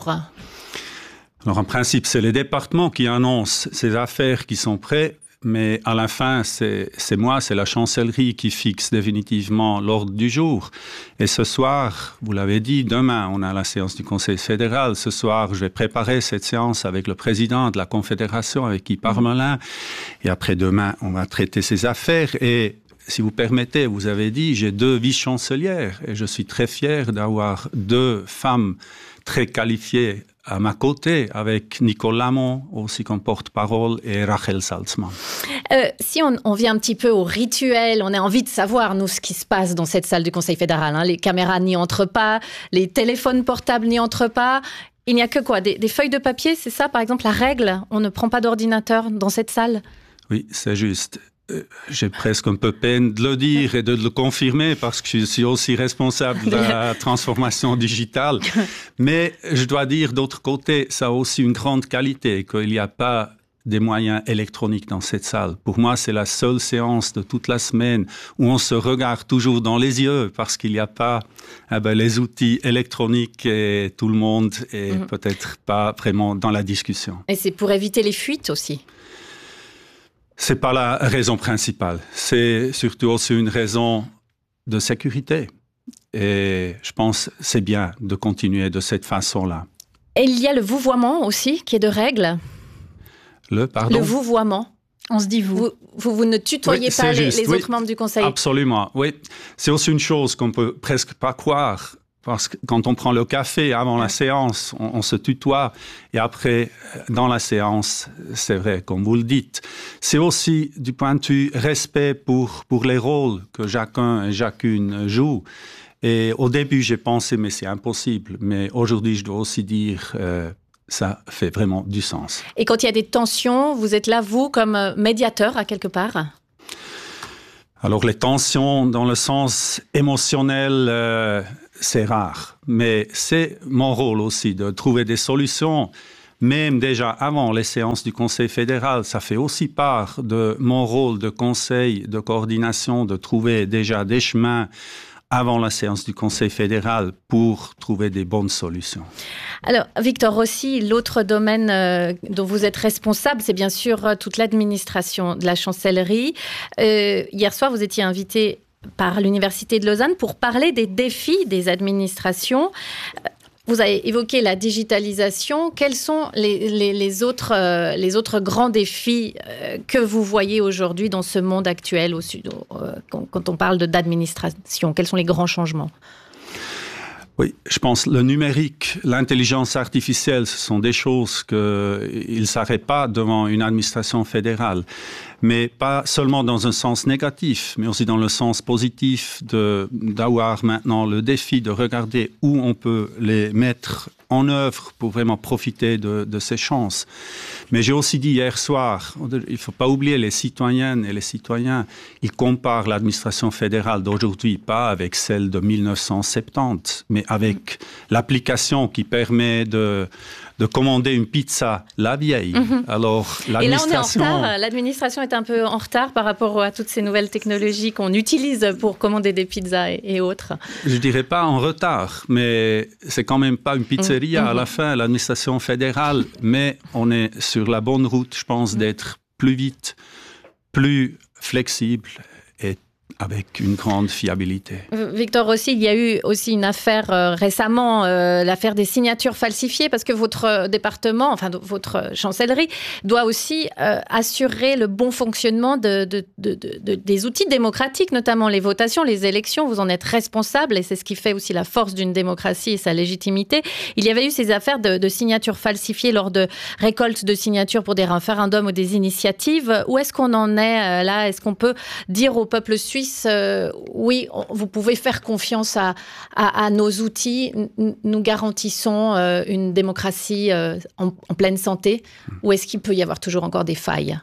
Alors, en principe, c'est les départements qui annoncent ces affaires qui sont prêtes, mais à la fin, c'est, c'est moi, c'est la chancellerie qui fixe définitivement l'ordre du jour. Et ce soir, vous l'avez dit, demain, on a la séance du Conseil fédéral. Ce soir, je vais préparer cette séance avec le président de la Confédération, avec Guy Parmelin. Et après demain, on va traiter ces affaires. Et si vous permettez, vous avez dit, j'ai deux vice-chancelières et je suis très fier d'avoir deux femmes très qualifiées à ma côté, avec Nicole Lamont, aussi comme porte-parole, et Rachel Salzman. Euh, si on, on vient un petit peu au rituel, on a envie de savoir, nous, ce qui se passe dans cette salle du Conseil fédéral. Hein. Les caméras n'y entrent pas, les téléphones portables n'y entrent pas. Il n'y a que quoi? Des, des feuilles de papier, c'est ça, par exemple, la règle? On ne prend pas d'ordinateur dans cette salle? Oui, c'est juste. J'ai presque un peu peine de le dire et de le confirmer parce que je suis aussi responsable de la transformation digitale. Mais je dois dire, d'autre côté, ça a aussi une grande qualité, qu'il n'y a pas des moyens électroniques dans cette salle. Pour moi, c'est la seule séance de toute la semaine où on se regarde toujours dans les yeux parce qu'il n'y a pas eh ben, les outils électroniques et tout le monde est mmh. peut-être pas vraiment dans la discussion. Et c'est pour éviter les fuites aussi? C'est pas la raison principale. C'est surtout aussi une raison de sécurité. Et je pense que c'est bien de continuer de cette façon-là. Et il y a le vouvoiement aussi, qui est de règle. Le, pardon? Le vouvoiement. On se dit vous. Vous, vous, vous ne tutoyez oui, pas les, les oui, autres membres du Conseil. Absolument, oui. C'est aussi une chose qu'on peut presque pas croire. Parce que quand on prend le café avant la séance, on, on se tutoie. Et après, dans la séance, c'est vrai, comme vous le dites. C'est aussi du point de vue respect pour, pour les rôles que chacun et chacune joue. Et au début, j'ai pensé, mais c'est impossible. Mais aujourd'hui, je dois aussi dire, euh, ça fait vraiment du sens. Et quand il y a des tensions, vous êtes là, vous, comme médiateur, à quelque part ? Alors, les tensions, dans le sens émotionnel, euh, c'est rare. Mais c'est mon rôle aussi de trouver des solutions. Même déjà avant les séances du Conseil fédéral, ça fait aussi part de mon rôle de conseil, de coordination, de trouver déjà des chemins avant la séance du Conseil fédéral pour trouver des bonnes solutions. Alors, Victor Rossi, l'autre domaine euh, dont vous êtes responsable, c'est bien sûr euh, toute l'administration de la chancellerie. Euh, hier soir, vous étiez invité par l'Université de Lausanne pour parler des défis des administrations. Vous avez évoqué la digitalisation. Quels sont les, les, les, autres, euh, les autres grands défis euh, que vous voyez aujourd'hui dans ce monde actuel au sud, euh, quand, quand on parle de, d'administration? Quels sont les grands changements? Oui, je pense que le numérique, l'intelligence artificielle, ce sont des choses qu'ils ne s'arrêtent pas devant une administration fédérale. Mais pas seulement dans un sens négatif, mais aussi dans le sens positif de, d'avoir maintenant le défi de regarder où on peut les mettre en œuvre pour vraiment profiter de, de ces chances. Mais j'ai aussi dit hier soir, il ne faut pas oublier les citoyennes et les citoyens, ils comparent l'administration fédérale d'aujourd'hui pas avec celle de mille neuf cent soixante-dix, mais avec l'application qui permet de, de commander une pizza la vieille. Mm-hmm. Alors, l'administration... Et là, on est en retard. L'administration est un peu en retard par rapport à toutes ces nouvelles technologies qu'on utilise pour commander des pizzas et, et autres. Je ne dirais pas en retard, mais c'est quand même pas une pizzeria mm-hmm. à la fin, l'administration fédérale, mais on est sur la bonne route, je pense, d'être plus vite, plus flexible et avec une grande fiabilité. Victor Rossi, il y a eu aussi une affaire euh, récemment, euh, l'affaire des signatures falsifiées, parce que votre département, enfin votre chancellerie, doit aussi euh, assurer le bon fonctionnement de, de, de, de, des outils démocratiques, notamment les votations, les élections. Vous en êtes responsable et c'est ce qui fait aussi la force d'une démocratie et sa légitimité. Il y avait eu ces affaires de, de signatures falsifiées lors de récoltes de signatures pour des référendums ou des initiatives. Où est-ce qu'on en est euh, là? Est-ce qu'on peut dire au peuple suisse Euh, oui, vous pouvez faire confiance à, à, à nos outils. Nous garantissons euh, une démocratie euh, en, en pleine santé. Ou est-ce qu'il peut y avoir toujours encore des failles?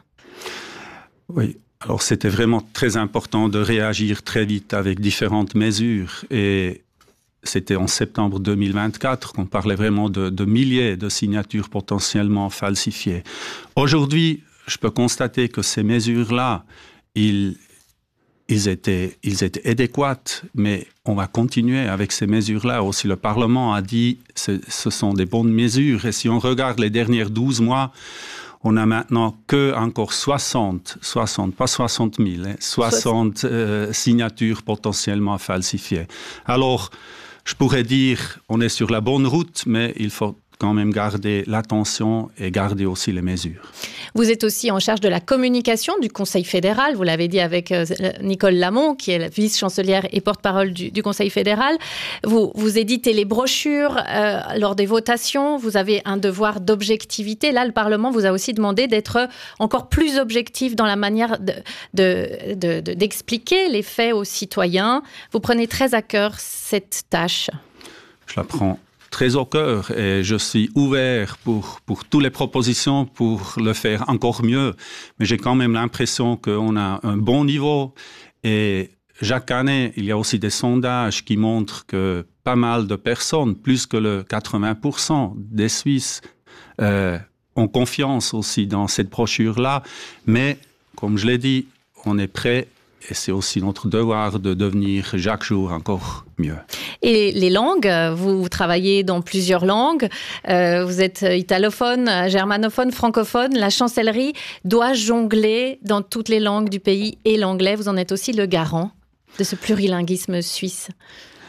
Oui, alors c'était vraiment très important de réagir très vite avec différentes mesures. Et c'était en septembre deux mille vingt-quatre qu'on parlait vraiment de, de milliers de signatures potentiellement falsifiées. Aujourd'hui, je peux constater que ces mesures-là, ils... Ils étaient, ils étaient adéquats, mais on va continuer avec ces mesures-là. Aussi, le Parlement a dit que ce sont des bonnes mesures. Et si on regarde les derniers douze mois, on a maintenant que encore soixante, soixante, pas soixante mille, hein, soixante euh, signatures potentiellement falsifiées. Alors, je pourrais dire, on est sur la bonne route, mais il faut quand même garder l'attention et garder aussi les mesures. Vous êtes aussi en charge de la communication du Conseil fédéral, vous l'avez dit avec euh, Nicole Lamont, qui est la vice-chancelière et porte-parole du, du Conseil fédéral. Vous, vous éditez les brochures euh, lors des votations, vous avez un devoir d'objectivité. Là, le Parlement vous a aussi demandé d'être encore plus objectif dans la manière de, de, de, de, d'expliquer les faits aux citoyens. Vous prenez très à cœur cette tâche. Je la prends très au cœur et je suis ouvert pour, pour toutes les propositions pour le faire encore mieux. Mais j'ai quand même l'impression qu'on a un bon niveau et chaque année, il y a aussi des sondages qui montrent que pas mal de personnes, plus que le quatre-vingts pour cent des Suisses, euh, ont confiance aussi dans cette brochure-là. Mais, comme je l'ai dit, on est prêt. Et c'est aussi notre devoir de devenir chaque jour encore mieux. Et les langues, vous travaillez dans plusieurs langues. Euh, vous êtes italophone, germanophone, francophone. La chancellerie doit jongler dans toutes les langues du pays et l'anglais. Vous en êtes aussi le garant de ce plurilinguisme suisse.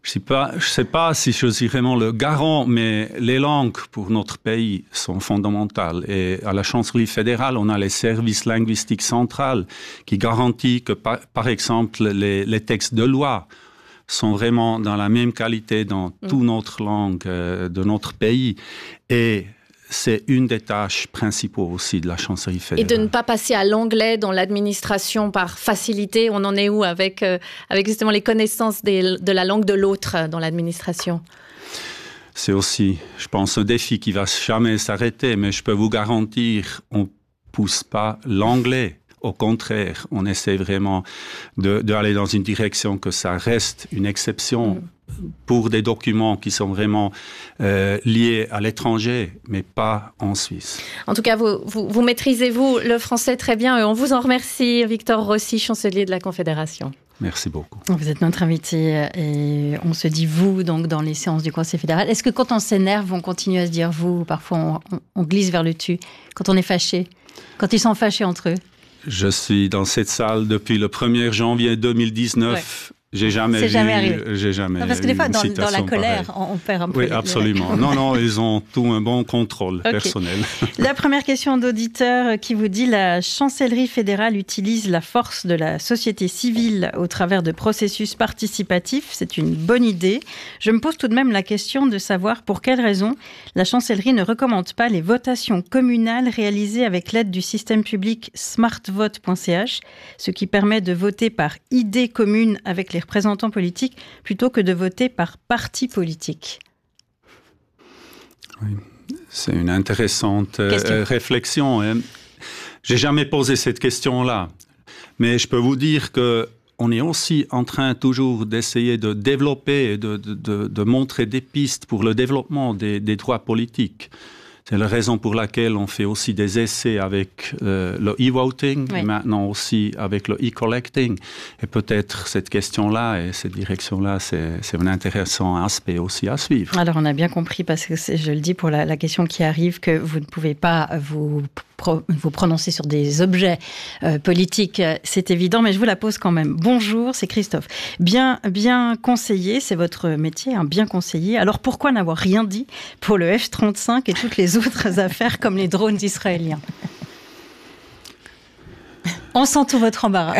Je ne sais pas si je suis vraiment le garant, mais les langues pour notre pays sont fondamentales. Et à la chancellerie fédérale, on a les services linguistiques centrales qui garantissent que, par, par exemple, les, les textes de loi sont vraiment dans la même qualité dans mmh. toute notre langue euh, de notre pays. Et c'est une des tâches principales aussi de la chancellerie fédérale. Et de ne pas passer à l'anglais dans l'administration par facilité. On en est où avec, euh, avec justement les connaissances des, de la langue de l'autre dans l'administration? C'est aussi, je pense, un défi qui ne va jamais s'arrêter, mais je peux vous garantir, on ne pousse pas l'anglais. Au contraire, on essaie vraiment d'aller dans une direction que ça reste une exception mmh. pour des documents qui sont vraiment euh, liés à l'étranger, mais pas en Suisse. En tout cas, vous, vous, vous maîtrisez, vous, le français très bien. Et on vous en remercie, Victor Rossi, chancelier de la Confédération. Merci beaucoup. Vous êtes notre invité et on se dit vous donc dans les séances du Conseil fédéral. Est-ce que quand on s'énerve, on continue à se dire vous? Parfois, on, on, on glisse vers le tu. Quand on est fâché, quand ils sont fâchés entre eux. Je suis dans cette salle depuis le premier janvier deux mille dix-neuf. Ouais. J'ai jamais vu, jamais arrivé. J'ai jamais non, parce que des fois, dans, dans la colère, pareille. on perd un peu. Oui, absolument. Non, non, ils ont tout un bon contrôle okay. personnel. La première question d'auditeur qui vous dit la chancellerie fédérale utilise la force de la société civile au travers de processus participatifs. C'est une bonne idée. Je me pose tout de même la question de savoir pour quelles raisons la chancellerie ne recommande pas les votations communales réalisées avec l'aide du système public smartvote point c h, ce qui permet de voter par idée commune avec les représentants politiques plutôt que de voter par parti politique. Oui, c'est une intéressante euh, réflexion. Hein. J'ai jamais posé cette question-là, mais je peux vous dire que on est aussi en train toujours d'essayer de développer et de, de, de, de montrer des pistes pour le développement des, des droits politiques. C'est la raison pour laquelle on fait aussi des essais avec euh, le e-voting, oui. et maintenant aussi avec le e-collecting. Et peut-être cette question-là et cette direction-là, c'est, c'est un intéressant aspect aussi à suivre. Alors on a bien compris, parce que c'est, je le dis pour la, la question qui arrive, que vous ne pouvez pas vous, pro, vous prononcer sur des objets euh, politiques, c'est évident, mais je vous la pose quand même. Bonjour, c'est Christophe. Bien, bien conseillé, c'est votre métier, hein, bien conseillé. Alors pourquoi n'avoir rien dit pour le F trente-cinq et toutes les autres affaires comme les drones israéliens? On sent tout votre embarras.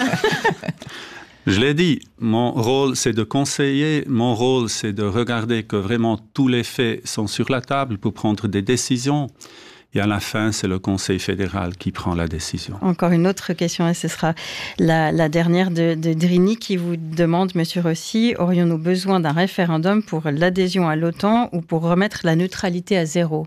Je l'ai dit, mon rôle c'est de conseiller, mon rôle c'est de regarder que vraiment tous les faits sont sur la table pour prendre des décisions. Et à la fin, c'est le Conseil fédéral qui prend la décision. Encore une autre question, et ce sera la, la dernière de, de Drini qui vous demande, Monsieur Rossi, aurions-nous besoin d'un référendum pour l'adhésion à l'OTAN ou pour remettre la neutralité à zéro?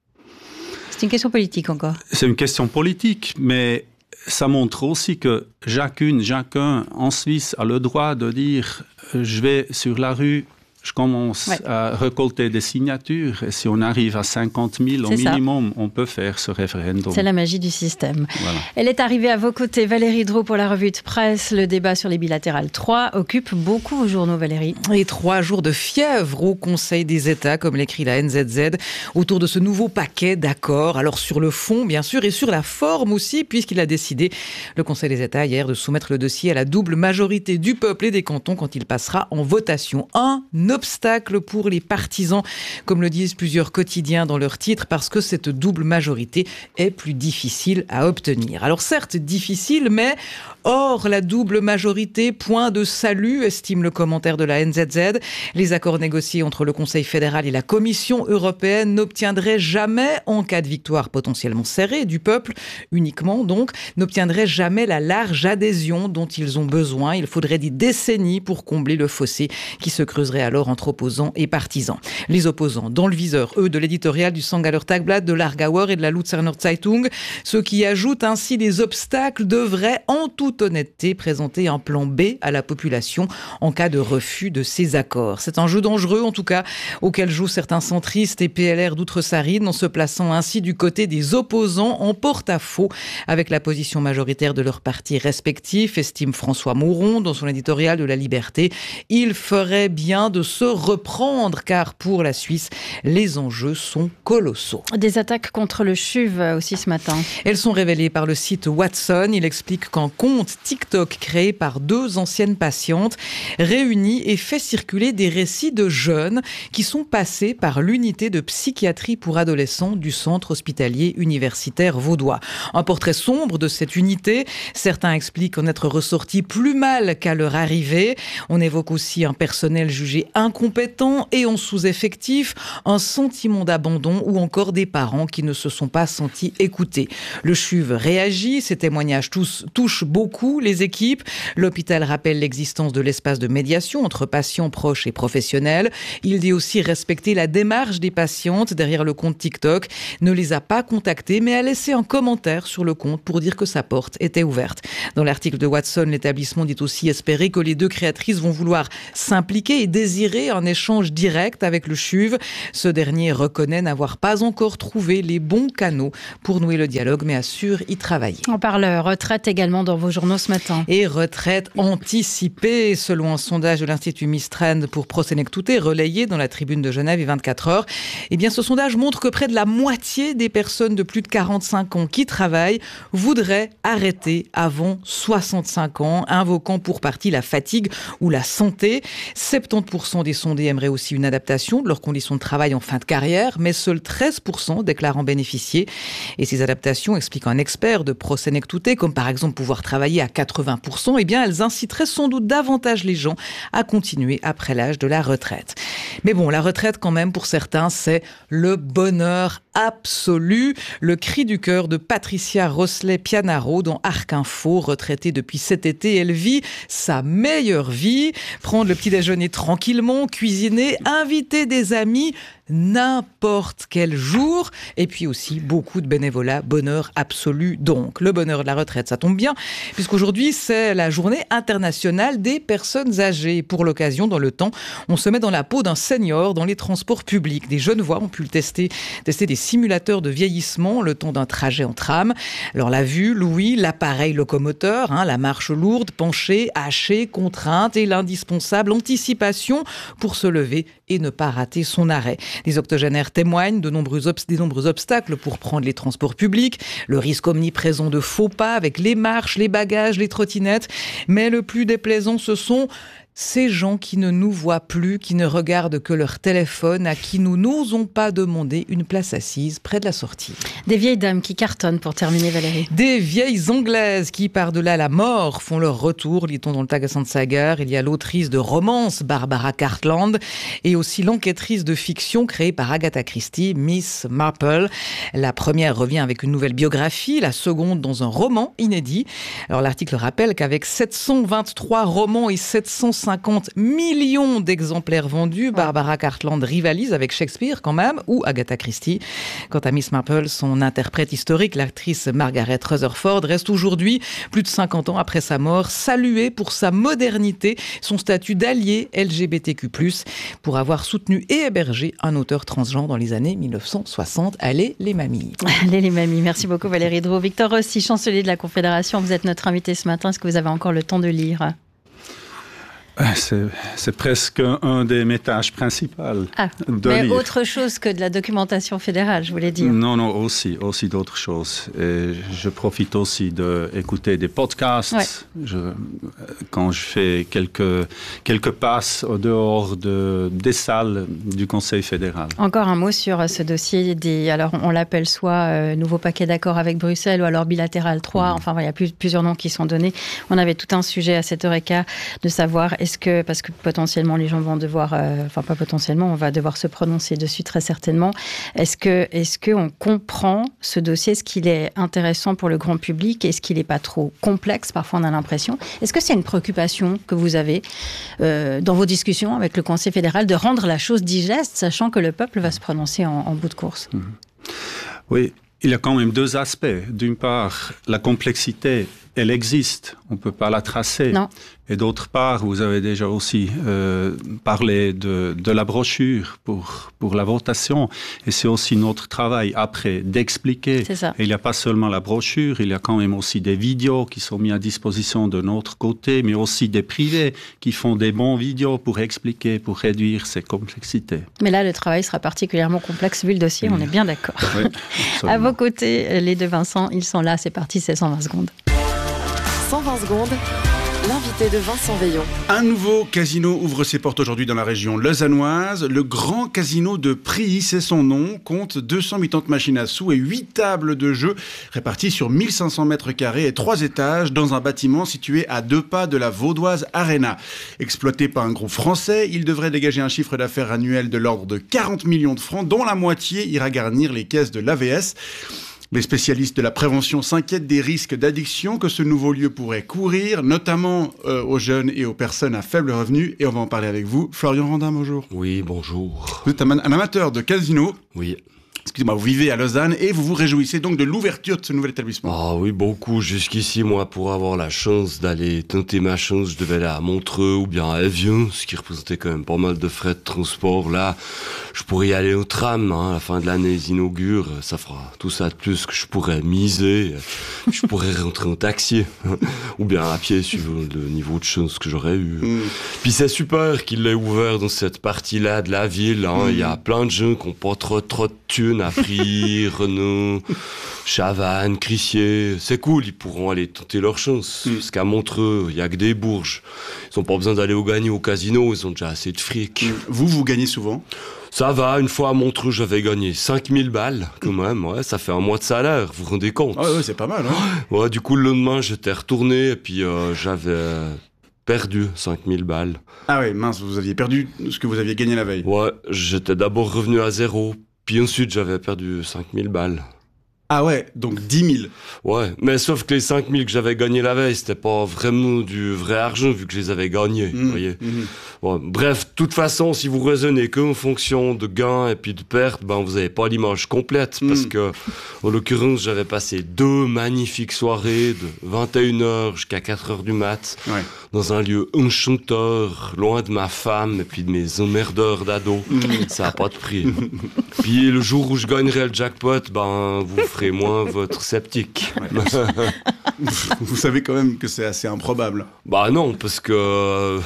C'est une question politique encore. C'est une question politique, mais ça montre aussi que chacune, chacun en Suisse a le droit de dire « je vais sur la rue ». Je commence ouais. à récolter des signatures et si on arrive à cinquante mille au minimum, on peut faire ce référendum. C'est la magie du système. Voilà. Elle est arrivée à vos côtés, Valérie Drault, pour la revue de presse. Le débat sur les bilatérales trois occupe beaucoup vos journaux, Valérie. Et trois jours de fièvre au Conseil des États, comme l'écrit la N Z Z, autour de ce nouveau paquet d'accords. Alors sur le fond, bien sûr, et sur la forme aussi, puisqu'il a décidé, le Conseil des États, hier, de soumettre le dossier à la double majorité du peuple et des cantons quand il passera en votation. Un obstacle pour les partisans, comme le disent plusieurs quotidiens dans leur titre, parce que cette double majorité est plus difficile à obtenir. Alors certes difficile, mais or la double majorité, point de salut, estime le commentaire de la N Z Z. Les accords négociés entre le Conseil fédéral et la Commission européenne n'obtiendraient jamais, en cas de victoire potentiellement serrée du peuple, uniquement donc, n'obtiendraient jamais la large adhésion dont ils ont besoin. Il faudrait des décennies pour combler le fossé qui se creuserait alors entre opposants et partisans. Les opposants dans le viseur, eux, de l'éditorial du Sangaller Tagblatt, de l'Aargauer et de la Luzerner Zeitung, ceux qui ajoutent ainsi des obstacles devraient, en toute honnêteté, présenter un plan B à la population en cas de refus de ces accords. C'est un jeu dangereux, en tout cas, auquel jouent certains centristes et P L R d'Outre-Sarine, en se plaçant ainsi du côté des opposants en porte-à-faux avec la position majoritaire de leurs partis respectifs, estime François Mouron dans son éditorial de La Liberté. Il ferait bien de se reprendre, car pour la Suisse, les enjeux sont colossaux. Des attaques contre le C H U V aussi ce matin. Elles sont révélées par le site Watson. Il explique qu'un compte compte TikTok créé par deux anciennes patientes réunit et fait circuler des récits de jeunes qui sont passés par l'unité de psychiatrie pour adolescents du centre hospitalier universitaire vaudois. Un portrait sombre de cette unité. Certains expliquent en être ressortis plus mal qu'à leur arrivée. On évoque aussi un personnel jugé incompétent et en sous-effectif, un sentiment d'abandon ou encore des parents qui ne se sont pas sentis écoutés. Le C H U V réagit, ces témoignages tous, touchent beaucoup les équipes. L'hôpital rappelle l'existence de l'espace de médiation entre patients, proches et professionnels. Il dit aussi respecter la démarche des patientes derrière le compte TikTok. Ne les a pas contactées, mais a laissé un commentaire sur le compte pour dire que sa porte était ouverte. Dans l'article de Watson, l'établissement dit aussi espérer que les deux créatrices vont vouloir s'impliquer et désirer un échange direct avec le C H U V. Ce dernier reconnaît n'avoir pas encore trouvé les bons canaux pour nouer le dialogue, mais assure y travailler. On parle retraite également dans vos journaux ce matin. Et retraite anticipée, selon un sondage de l'Institut Mistrand pour Prosenectute, relayé dans la Tribune de Genève et vingt-quatre heures. Eh bien, ce sondage montre que près de la moitié des personnes de plus de quarante-cinq ans qui travaillent voudraient arrêter avant soixante-cinq ans, invoquant pour partie la fatigue ou la santé. soixante-dix pour cent des sondés aimeraient aussi une adaptation de leurs conditions de travail en fin de carrière, mais seuls treize pour cent déclarent en bénéficier. Et ces adaptations, explique un expert de Prosenectute, comme par exemple pouvoir travailler à quatre-vingts pour cent, eh bien, elles inciteraient sans doute davantage les gens à continuer après l'âge de la retraite. Mais bon, la retraite, quand même, pour certains, c'est le bonheur absolu. Le cri du cœur de Patricia Rosselet-Pianaro dans Arc Info, retraitée depuis cet été. Elle vit sa meilleure vie. Prendre le petit déjeuner tranquillement, cuisiner, inviter des amis n'importe quel jour, et puis aussi beaucoup de bénévolat, bonheur absolu donc. Le bonheur de la retraite, ça tombe bien, puisqu'aujourd'hui c'est la journée internationale des personnes âgées. Pour l'occasion, dans le temps, on se met dans la peau d'un senior dans les transports publics. Des jeunes voix ont pu le tester, tester des simulateurs de vieillissement le temps d'un trajet en tram. Alors la vue, l'ouïe, l'appareil locomoteur, hein, la marche lourde, penchée, hachée, contrainte et l'indispensable anticipation pour se lever et ne pas rater son arrêt. Les octogénaires témoignent de nombreux obs- des nombreux obstacles pour prendre les transports publics, le risque omniprésent de faux pas avec les marches, les bagages, les trottinettes. Mais le plus déplaisant, ce sont ces gens qui ne nous voient plus, qui ne regardent que leur téléphone, à qui nous n'osons pas demander une place assise près de la sortie. Des vieilles dames qui cartonnent pour terminer, Valérie. Des vieilles Anglaises qui, par-delà la mort, font leur retour, lit-on dans le Tagasan Sagar. Il y a l'autrice de romance, Barbara Cartland, et aussi l'enquêtrice de fiction créée par Agatha Christie, Miss Marple. La première revient avec une nouvelle biographie, la seconde dans un roman inédit. Alors l'article rappelle qu'avec sept cent vingt-trois romans et sept cent cinquante millions d'exemplaires vendus, Barbara Cartland rivalise avec Shakespeare quand même, ou Agatha Christie. Quant à Miss Marple, son interprète historique, l'actrice Margaret Rutherford, reste aujourd'hui, plus de cinquante ans après sa mort, saluée pour sa modernité, son statut d'allié L G B T Q plus, pour avoir soutenu et hébergé un auteur transgenre dans les années mille neuf cent soixante. Allez les mamies. Allez les mamies. Merci beaucoup Valérie Drouot. Victor Rossi, chancelier de la Confédération, vous êtes notre invité ce matin. Est-ce que vous avez encore le temps de lire ? C'est, c'est presque un des mes tâches principales. Ah, de mais lire. autre chose que de la documentation fédérale, je voulais dire. Non, non, aussi, aussi d'autres choses. Et je profite aussi d'écouter des podcasts. Ouais. Je, quand je fais quelques, quelques passes au dehors de, des salles du Conseil fédéral. Encore un mot sur ce dossier des, alors on l'appelle soit euh, nouveau paquet d'accord avec Bruxelles ou alors bilatéral trois. Mmh. Enfin, il y a plus, plusieurs noms qui sont donnés. On avait tout un sujet à sept heures quinze de savoir est-ce que, parce que potentiellement les gens vont devoir, euh, enfin pas potentiellement, on va devoir se prononcer dessus très certainement. Est-ce que, est-ce qu'on comprend ce dossier? Est-ce qu'il est intéressant pour le grand public? Est-ce qu'il n'est pas trop complexe? Parfois on a l'impression. Est-ce que c'est une préoccupation que vous avez euh, dans vos discussions avec le Conseil fédéral de rendre la chose digeste, sachant que le peuple va se prononcer en, en bout de course? Mmh. Oui, il y a quand même deux aspects. D'une part, la complexité, elle existe, on ne peut pas la tracer. Non. Et d'autre part, vous avez déjà aussi euh, parlé de, de la brochure pour, pour la votation. Et c'est aussi notre travail après d'expliquer. C'est ça. Et il n'y a pas seulement la brochure, il y a quand même aussi des vidéos qui sont mises à disposition de notre côté, mais aussi des privés qui font des bons vidéos pour expliquer, pour réduire ces complexités. Mais là, le travail sera particulièrement complexe vu le dossier, mmh. on est bien d'accord. Oui, à vos côtés, les deux Vincent, ils sont là, c'est parti, c'est cent vingt secondes. cent vingt secondes, l'invité de Vincent Veillon. Un nouveau casino ouvre ses portes aujourd'hui dans la région lausannoise. Le Grand Casino de Prilly, c'est son nom, compte deux cent quatre-vingt-dix machines à sous et huit tables de jeu réparties sur mille cinq cents mètres carrés et trois étages dans un bâtiment situé à deux pas de la Vaudoise Arena. Exploité par un groupe français, il devrait dégager un chiffre d'affaires annuel de l'ordre de quarante millions de francs, dont la moitié ira garnir les caisses de l'A V S. Les spécialistes de la prévention s'inquiètent des risques d'addiction que ce nouveau lieu pourrait courir, notamment euh, aux jeunes et aux personnes à faible revenu. Et on va en parler avec vous. Florian Randin, bonjour. Oui, bonjour. Vous êtes un, un amateur de casino. Oui. Excusez-moi, vous vivez à Lausanne et vous vous réjouissez donc de l'ouverture de ce nouvel établissement. Ah oui, beaucoup. Jusqu'ici, moi, pour avoir la chance d'aller tenter ma chance, je devais aller à Montreux ou bien à Evian, ce qui représentait quand même pas mal de frais de transport. Là, je pourrais y aller au tram. Hein, à la fin de l'année, ils inaugurent. Ça fera tout ça de plus que je pourrais miser. Je pourrais rentrer en taxi ou bien à pied, suivant le niveau de chance que j'aurais eu. Mm. Puis c'est super qu'il l'ait ouvert dans cette partie-là de la ville. Hein. Mm. Il y a plein de gens qui n'ont pas trop, trop de thunes à Prilly, Renault, Chavannes, Crissier. C'est cool, ils pourront aller tenter leur chance. Mm. Parce qu'à Montreux, il n'y a que des bourges. Ils n'ont pas besoin d'aller au gagner au casino, ils ont déjà assez de fric. Mm. Vous, vous gagnez souvent ? Ça va, une fois à Montreux, j'avais gagné cinq mille balles, quand même, ouais, ça fait un mois de salaire, vous vous rendez compte ? Ah ouais, c'est pas mal, hein ? Ouais, du coup, le lendemain, j'étais retourné, et puis euh, j'avais perdu cinq mille balles. Ah ouais, mince, vous aviez perdu ce que vous aviez gagné la veille. Ouais, j'étais d'abord revenu à zéro, puis ensuite, j'avais perdu cinq mille balles. Ah ouais, donc dix mille. Ouais, mais sauf que les cinq mille que j'avais gagnés la veille, c'était pas vraiment du vrai argent vu que je les avais gagnés, mmh, vous voyez. Mmh. Ouais, bref, de toute façon, si vous raisonnez qu'en fonction de gains et puis de pertes, ben vous avez pas l'image complète, mmh. parce que, en l'occurrence, j'avais passé deux magnifiques soirées de vingt et une heures jusqu'à quatre heures du mat, ouais. dans un lieu enchanteur, loin de ma femme et puis de mes emmerdeurs d'ado. Mmh. Ça a pas de prix. Puis le jour où je gagnerai le jackpot, ben vous ferez moins votre sceptique. Ouais. Vous savez quand même que c'est assez improbable. Bah non, parce que euh,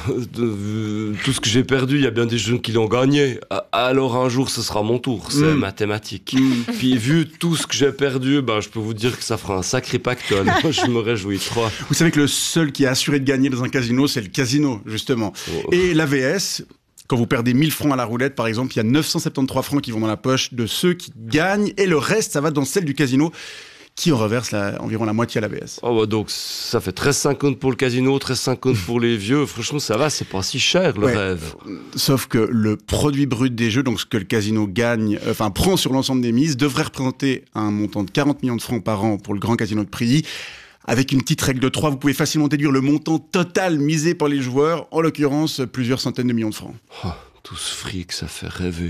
de, tout ce que j'ai perdu, il y a bien des jeunes qui l'ont gagné. Alors un jour, ce sera mon tour. C'est mmh. mathématique. Mmh. Puis vu tout ce que j'ai perdu, ben, je peux vous dire que ça fera un sacré pactole. Je me réjouis trop. Vous savez que le seul qui est assuré de gagner dans un casino, c'est le casino, justement. Oh. Et l'A V S... Quand vous perdez mille francs à la roulette, par exemple, il y a neuf cent soixante-treize francs qui vont dans la poche de ceux qui gagnent et le reste, ça va dans celle du casino qui en reverse la, environ la moitié à l'A V S. Oh bah donc ça fait treize cinquante pour le casino, treize cinquante pour les vieux. Franchement, ça va, c'est pas si cher le ouais. rêve. Sauf que le produit brut des jeux, donc ce que le casino gagne, euh, enfin prend sur l'ensemble des mises, devrait représenter un montant de quarante millions de francs par an pour le Grand Casino de Prilly. Avec une petite règle de trois, vous pouvez facilement déduire le montant total misé par les joueurs, en l'occurrence plusieurs centaines de millions de francs. Oh, tout ce fric, ça fait rêver.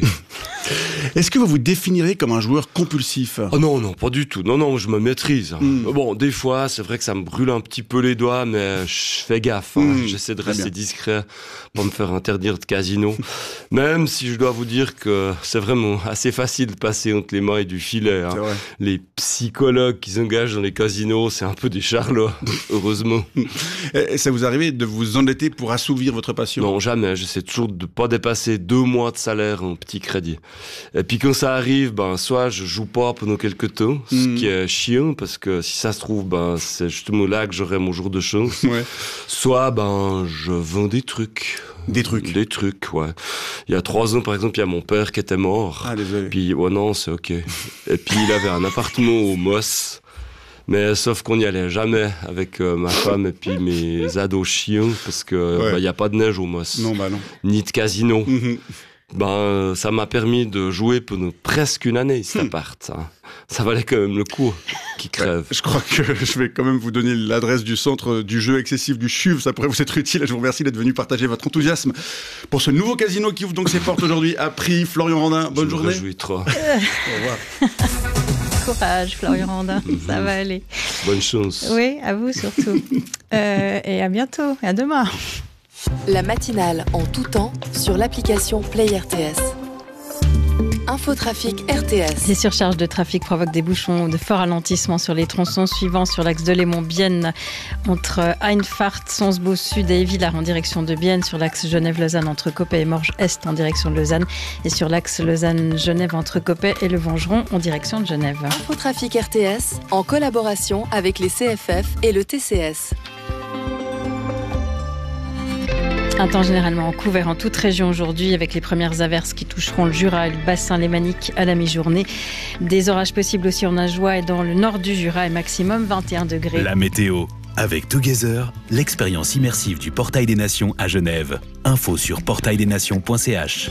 Est-ce que vous vous définirez comme un joueur compulsif ? Oh non, non, pas du tout. Non, non, je me maîtrise. Mm. Bon, des fois, c'est vrai que ça me brûle un petit peu les doigts, mais je fais gaffe. Hein. Mm. J'essaie de rester discret pour me faire interdire de casino. Même si je dois vous dire que c'est vraiment assez facile de passer entre les mailles du filet. Hein. Les psychologues qui s'engagent dans les casinos, c'est un peu des charlots, heureusement. Et ça vous arrive de vous endetter pour assouvir votre passion ? Non, jamais. J'essaie toujours de ne pas dépasser deux mois de salaire en petit crédit. Et puis quand ça arrive, ben, soit je joue pas pendant quelques temps, ce mmh. qui est chiant, parce que si ça se trouve, ben, c'est justement là que j'aurai mon jour de chance. Ouais. Soit ben, je vends des trucs. Des trucs Des trucs, ouais. Il y a trois ans, par exemple, il y a mon père qui était mort. Ah, désolé. Puis, ouais, non, c'est ok. Et puis, il avait un appartement au Moss. Mais sauf qu'on n'y allait jamais avec euh, ma femme et puis mes ados chiens, parce que ouais. bah, y a pas de neige au Moss. Non, bah non. Ni de casino. Mmh. Ben, ça m'a permis de jouer pendant presque une année, cet appart. Ça, ça valait quand même le coup qui crève. Ouais, je crois que je vais quand même vous donner l'adresse du centre du jeu excessif du C H U V. Ça pourrait vous être utile. Je vous remercie d'être venu partager votre enthousiasme pour ce nouveau casino qui ouvre donc ses portes aujourd'hui à Prilly. Florian Randin, bonne je journée. Je me réjouis trop. Au revoir. Courage, Florian Randin, mm-hmm. ça va aller. Bonne chance. Oui, à vous surtout. euh, et à bientôt, à demain. La matinale en tout temps sur l'application Play R T S. Infotrafic R T S. Les surcharges de trafic provoquent des bouchons de fort ralentissement sur les tronçons suivants sur l'axe de Lémont-Bienne entre Einfart, Sonsbeau Sud et Villars en direction de Bienne, sur l'axe Genève-Lausanne entre Coppet et Morges-Est en direction de Lausanne et sur l'axe Lausanne-Genève entre Coppet et le Vengeron en direction de Genève. Infotrafic R T S en collaboration avec les C F F et le T C S. Un temps généralement couvert en toute région aujourd'hui avec les premières averses qui toucheront le Jura et le bassin lémanique à la mi-journée. Des orages possibles aussi en Ajoie et dans le nord du Jura et maximum vingt et un degrés. La météo. Avec Together, l'expérience immersive du Portail des Nations à Genève. Info sur portail des nations point c h.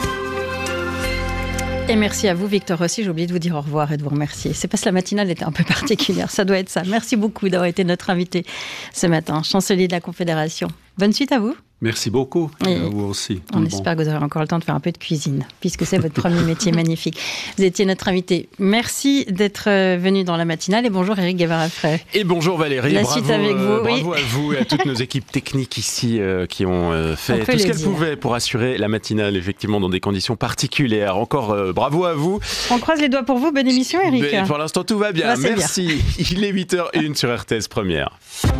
Et merci à vous, Victor Rossi. J'ai oublié de vous dire au revoir et de vous remercier. C'est parce que la matinale était un peu particulière. Ça doit être ça. Merci beaucoup d'avoir été notre invité ce matin, chancelier de la Confédération. Bonne suite à vous. Merci beaucoup, et à vous aussi. On bon. espère que vous aurez encore le temps de faire un peu de cuisine, puisque c'est votre premier métier magnifique. Vous étiez notre invité. Merci d'être venu dans la matinale et bonjour Éric Guevara-Frey. Et bonjour Valérie, la bravo, suite avec vous, euh, oui. bravo à vous et à toutes nos équipes techniques ici euh, qui ont euh, fait tout ce qu'elles pouvaient pour assurer la matinale, effectivement, dans des conditions particulières. Encore euh, bravo à vous. On croise les doigts pour vous, bonne émission Éric. Mais pour l'instant tout va bien, ouais, merci. Bien. Il est huit heures une sur R T S Première.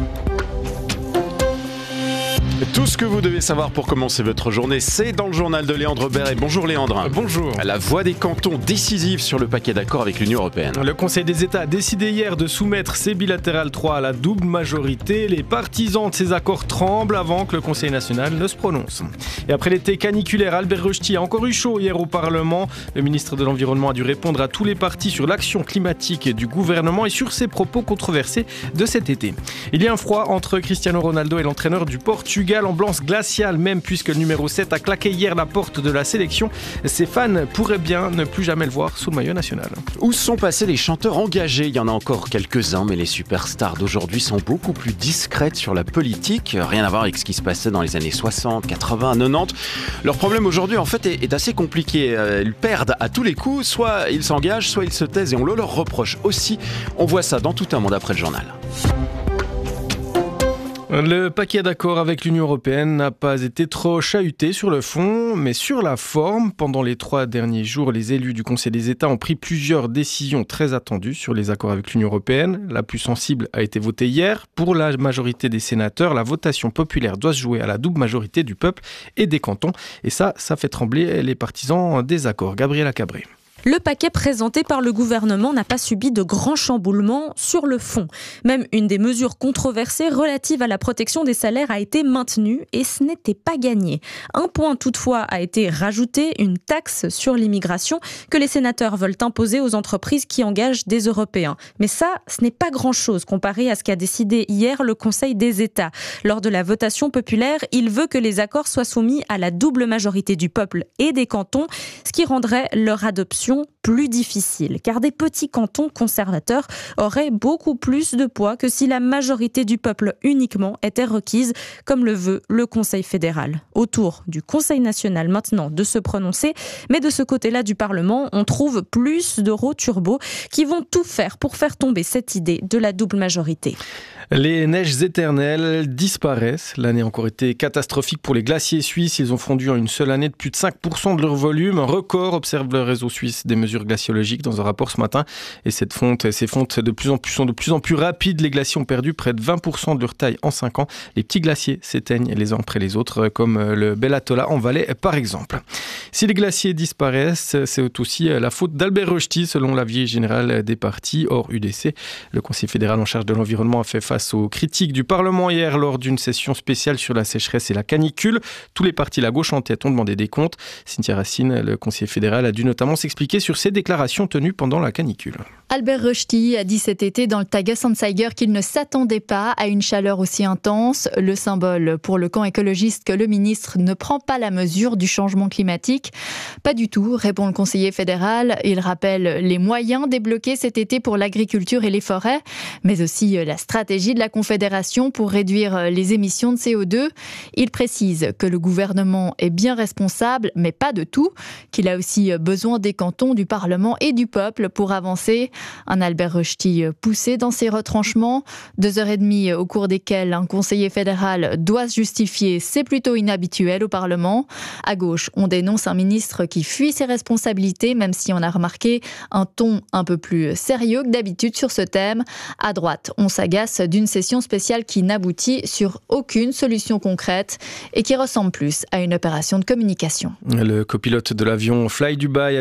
Tout ce que vous devez savoir pour commencer votre journée, c'est dans le journal de Léandre Beret. Bonjour Léandre. Bonjour. La voix des cantons décisive sur le paquet d'accords avec l'Union européenne. Le Conseil des États a décidé hier de soumettre ces bilatérales trois à la double majorité. Les partisans de ces accords tremblent avant que le Conseil national ne se prononce. Et après l'été caniculaire, Albert Rochety a encore eu chaud hier au Parlement. Le ministre de l'Environnement a dû répondre à tous les partis sur l'action climatique du gouvernement et sur ses propos controversés de cet été. Il y a un froid entre Cristiano Ronaldo et l'entraîneur du Portugal. Ambiance glaciale même puisque le numéro sept a claqué hier la porte de la sélection. Ses fans pourraient bien ne plus jamais le voir sous le maillot national. Où sont passés les chanteurs engagés ? Il y en a encore quelques-uns, mais les superstars d'aujourd'hui sont beaucoup plus discrètes sur la politique. Rien à voir avec ce qui se passait dans les années soixante, quatre-vingts, quatre-vingt-dix. Leur problème aujourd'hui en fait est, est assez compliqué. Ils perdent à tous les coups, soit ils s'engagent, soit ils se taisent et on le leur reproche aussi. On voit ça dans Tout un monde après le journal. Le paquet d'accords avec l'Union européenne n'a pas été trop chahuté sur le fond, mais sur la forme. Pendant les trois derniers jours, les élus du Conseil des États ont pris plusieurs décisions très attendues sur les accords avec l'Union européenne. La plus sensible a été votée hier. Pour la majorité des sénateurs, la votation populaire doit se jouer à la double majorité du peuple et des cantons. Et ça, ça fait trembler les partisans des accords. Gabriela Cabré. Le paquet présenté par le gouvernement n'a pas subi de grands chamboulements sur le fond. Même une des mesures controversées relatives à la protection des salaires a été maintenue et ce n'était pas gagné. Un point toutefois a été rajouté, une taxe sur l'immigration que les sénateurs veulent imposer aux entreprises qui engagent des Européens. Mais ça, ce n'est pas grand-chose comparé à ce qu'a décidé hier le Conseil des États. Lors de la votation populaire, il veut que les accords soient soumis à la double majorité du peuple et des cantons, ce qui rendrait leur adoption plus difficile, car des petits cantons conservateurs auraient beaucoup plus de poids que si la majorité du peuple uniquement était requise, comme le veut le Conseil fédéral. Autour du Conseil national maintenant de se prononcer, mais de ce côté-là du Parlement, on trouve plus d'euro-turbo qui vont tout faire pour faire tomber cette idée de la double majorité. Les neiges éternelles disparaissent. L'année a encore été catastrophique pour les glaciers suisses. Ils ont fondu en une seule année de plus de cinq pour cent de leur volume. Un record, observe le réseau suisse des mesures glaciologiques dans un rapport ce matin. Et cette fonte, ces fontes de plus en plus, sont de plus en plus rapides. Les glaciers ont perdu près de vingt pour cent de leur taille en cinq ans. Les petits glaciers s'éteignent les uns après les autres, comme le Bel Atolla en Valais par exemple. Si les glaciers disparaissent, c'est aussi la faute d'Albert Rochety, selon l'avis général des partis, hors U D C. Le Conseil fédéral en charge de l'environnement a fait face aux critiques du Parlement hier lors d'une session spéciale sur la sécheresse et la canicule. Tous les partis, la gauche en tête, ont demandé des comptes. Cynthia Racine, le conseiller fédéral, a dû notamment s'expliquer sur ses déclarations tenues pendant la canicule. Albert Rochety a dit cet été dans le Tages-Anzeiger qu'il ne s'attendait pas à une chaleur aussi intense. Le symbole pour le camp écologiste que le ministre ne prend pas la mesure du changement climatique. Pas du tout, répond le conseiller fédéral. Il rappelle les moyens débloqués cet été pour l'agriculture et les forêts, mais aussi la stratégie de la Confédération pour réduire les émissions de C O deux. Il précise que le gouvernement est bien responsable, mais pas de tout, qu'il a aussi besoin des cantons, du Parlement et du peuple pour avancer. Un Albert Rochety poussé dans ses retranchements. Deux heures et demie au cours desquelles un conseiller fédéral doit se justifier, c'est plutôt inhabituel au Parlement. À gauche, on dénonce un ministre qui fuit ses responsabilités, même si on a remarqué un ton un peu plus sérieux que d'habitude sur ce thème. À droite, on s'agace d'une session spéciale qui n'aboutit sur aucune solution concrète et qui ressemble plus à une opération de communication. Le copilote de l'avion Fly Dubai à destination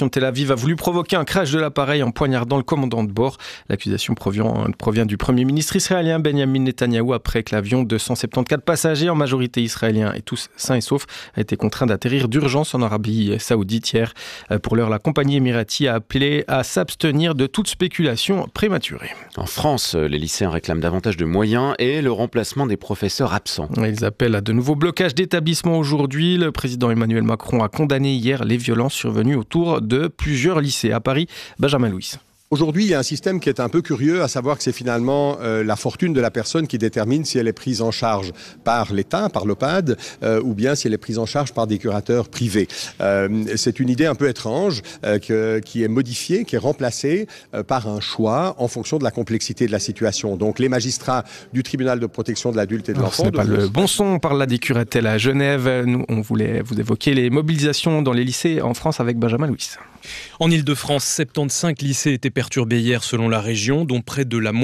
de Tel Aviv a voulu provoquer un crash de l'appareil en poignardant le commandant de bord. L'accusation provient, provient du Premier ministre israélien Benjamin Netanyahou après que l'avion de cent soixante-quatorze passagers, en majorité israéliens et tous sains et saufs, a été contraint d'atterrir d'urgence en Arabie Saoudite hier. Pour l'heure, la compagnie émirati a appelé à s'abstenir de toute spéculation prématurée. En France, les lycéens réclament davantage de moyens et le remplacement des professeurs absents. Ils appellent à de nouveaux blocages d'établissements aujourd'hui. Le président Emmanuel Macron a condamné hier les violences survenues autour de plusieurs lycées. À Paris, Benjamin Louis. Aujourd'hui, il y a un système qui est un peu curieux, à savoir que c'est finalement euh, la fortune de la personne qui détermine si elle est prise en charge par l'État, par l'O P A D, euh, ou bien si elle est prise en charge par des curateurs privés. Euh, c'est une idée un peu étrange euh, que, qui est modifiée, qui est remplacée euh, par un choix en fonction de la complexité de la situation. Donc les magistrats du tribunal de protection de l'adulte et de l'enfant... Ce n'est pas le bon son, on parle là des curatelles à Genève. Nous, on voulait vous évoquer les mobilisations dans les lycées en France avec Benjamin Louis. En Ile-de-France, soixante-quinze lycées étaient perturbés hier selon la région, dont près de la moitié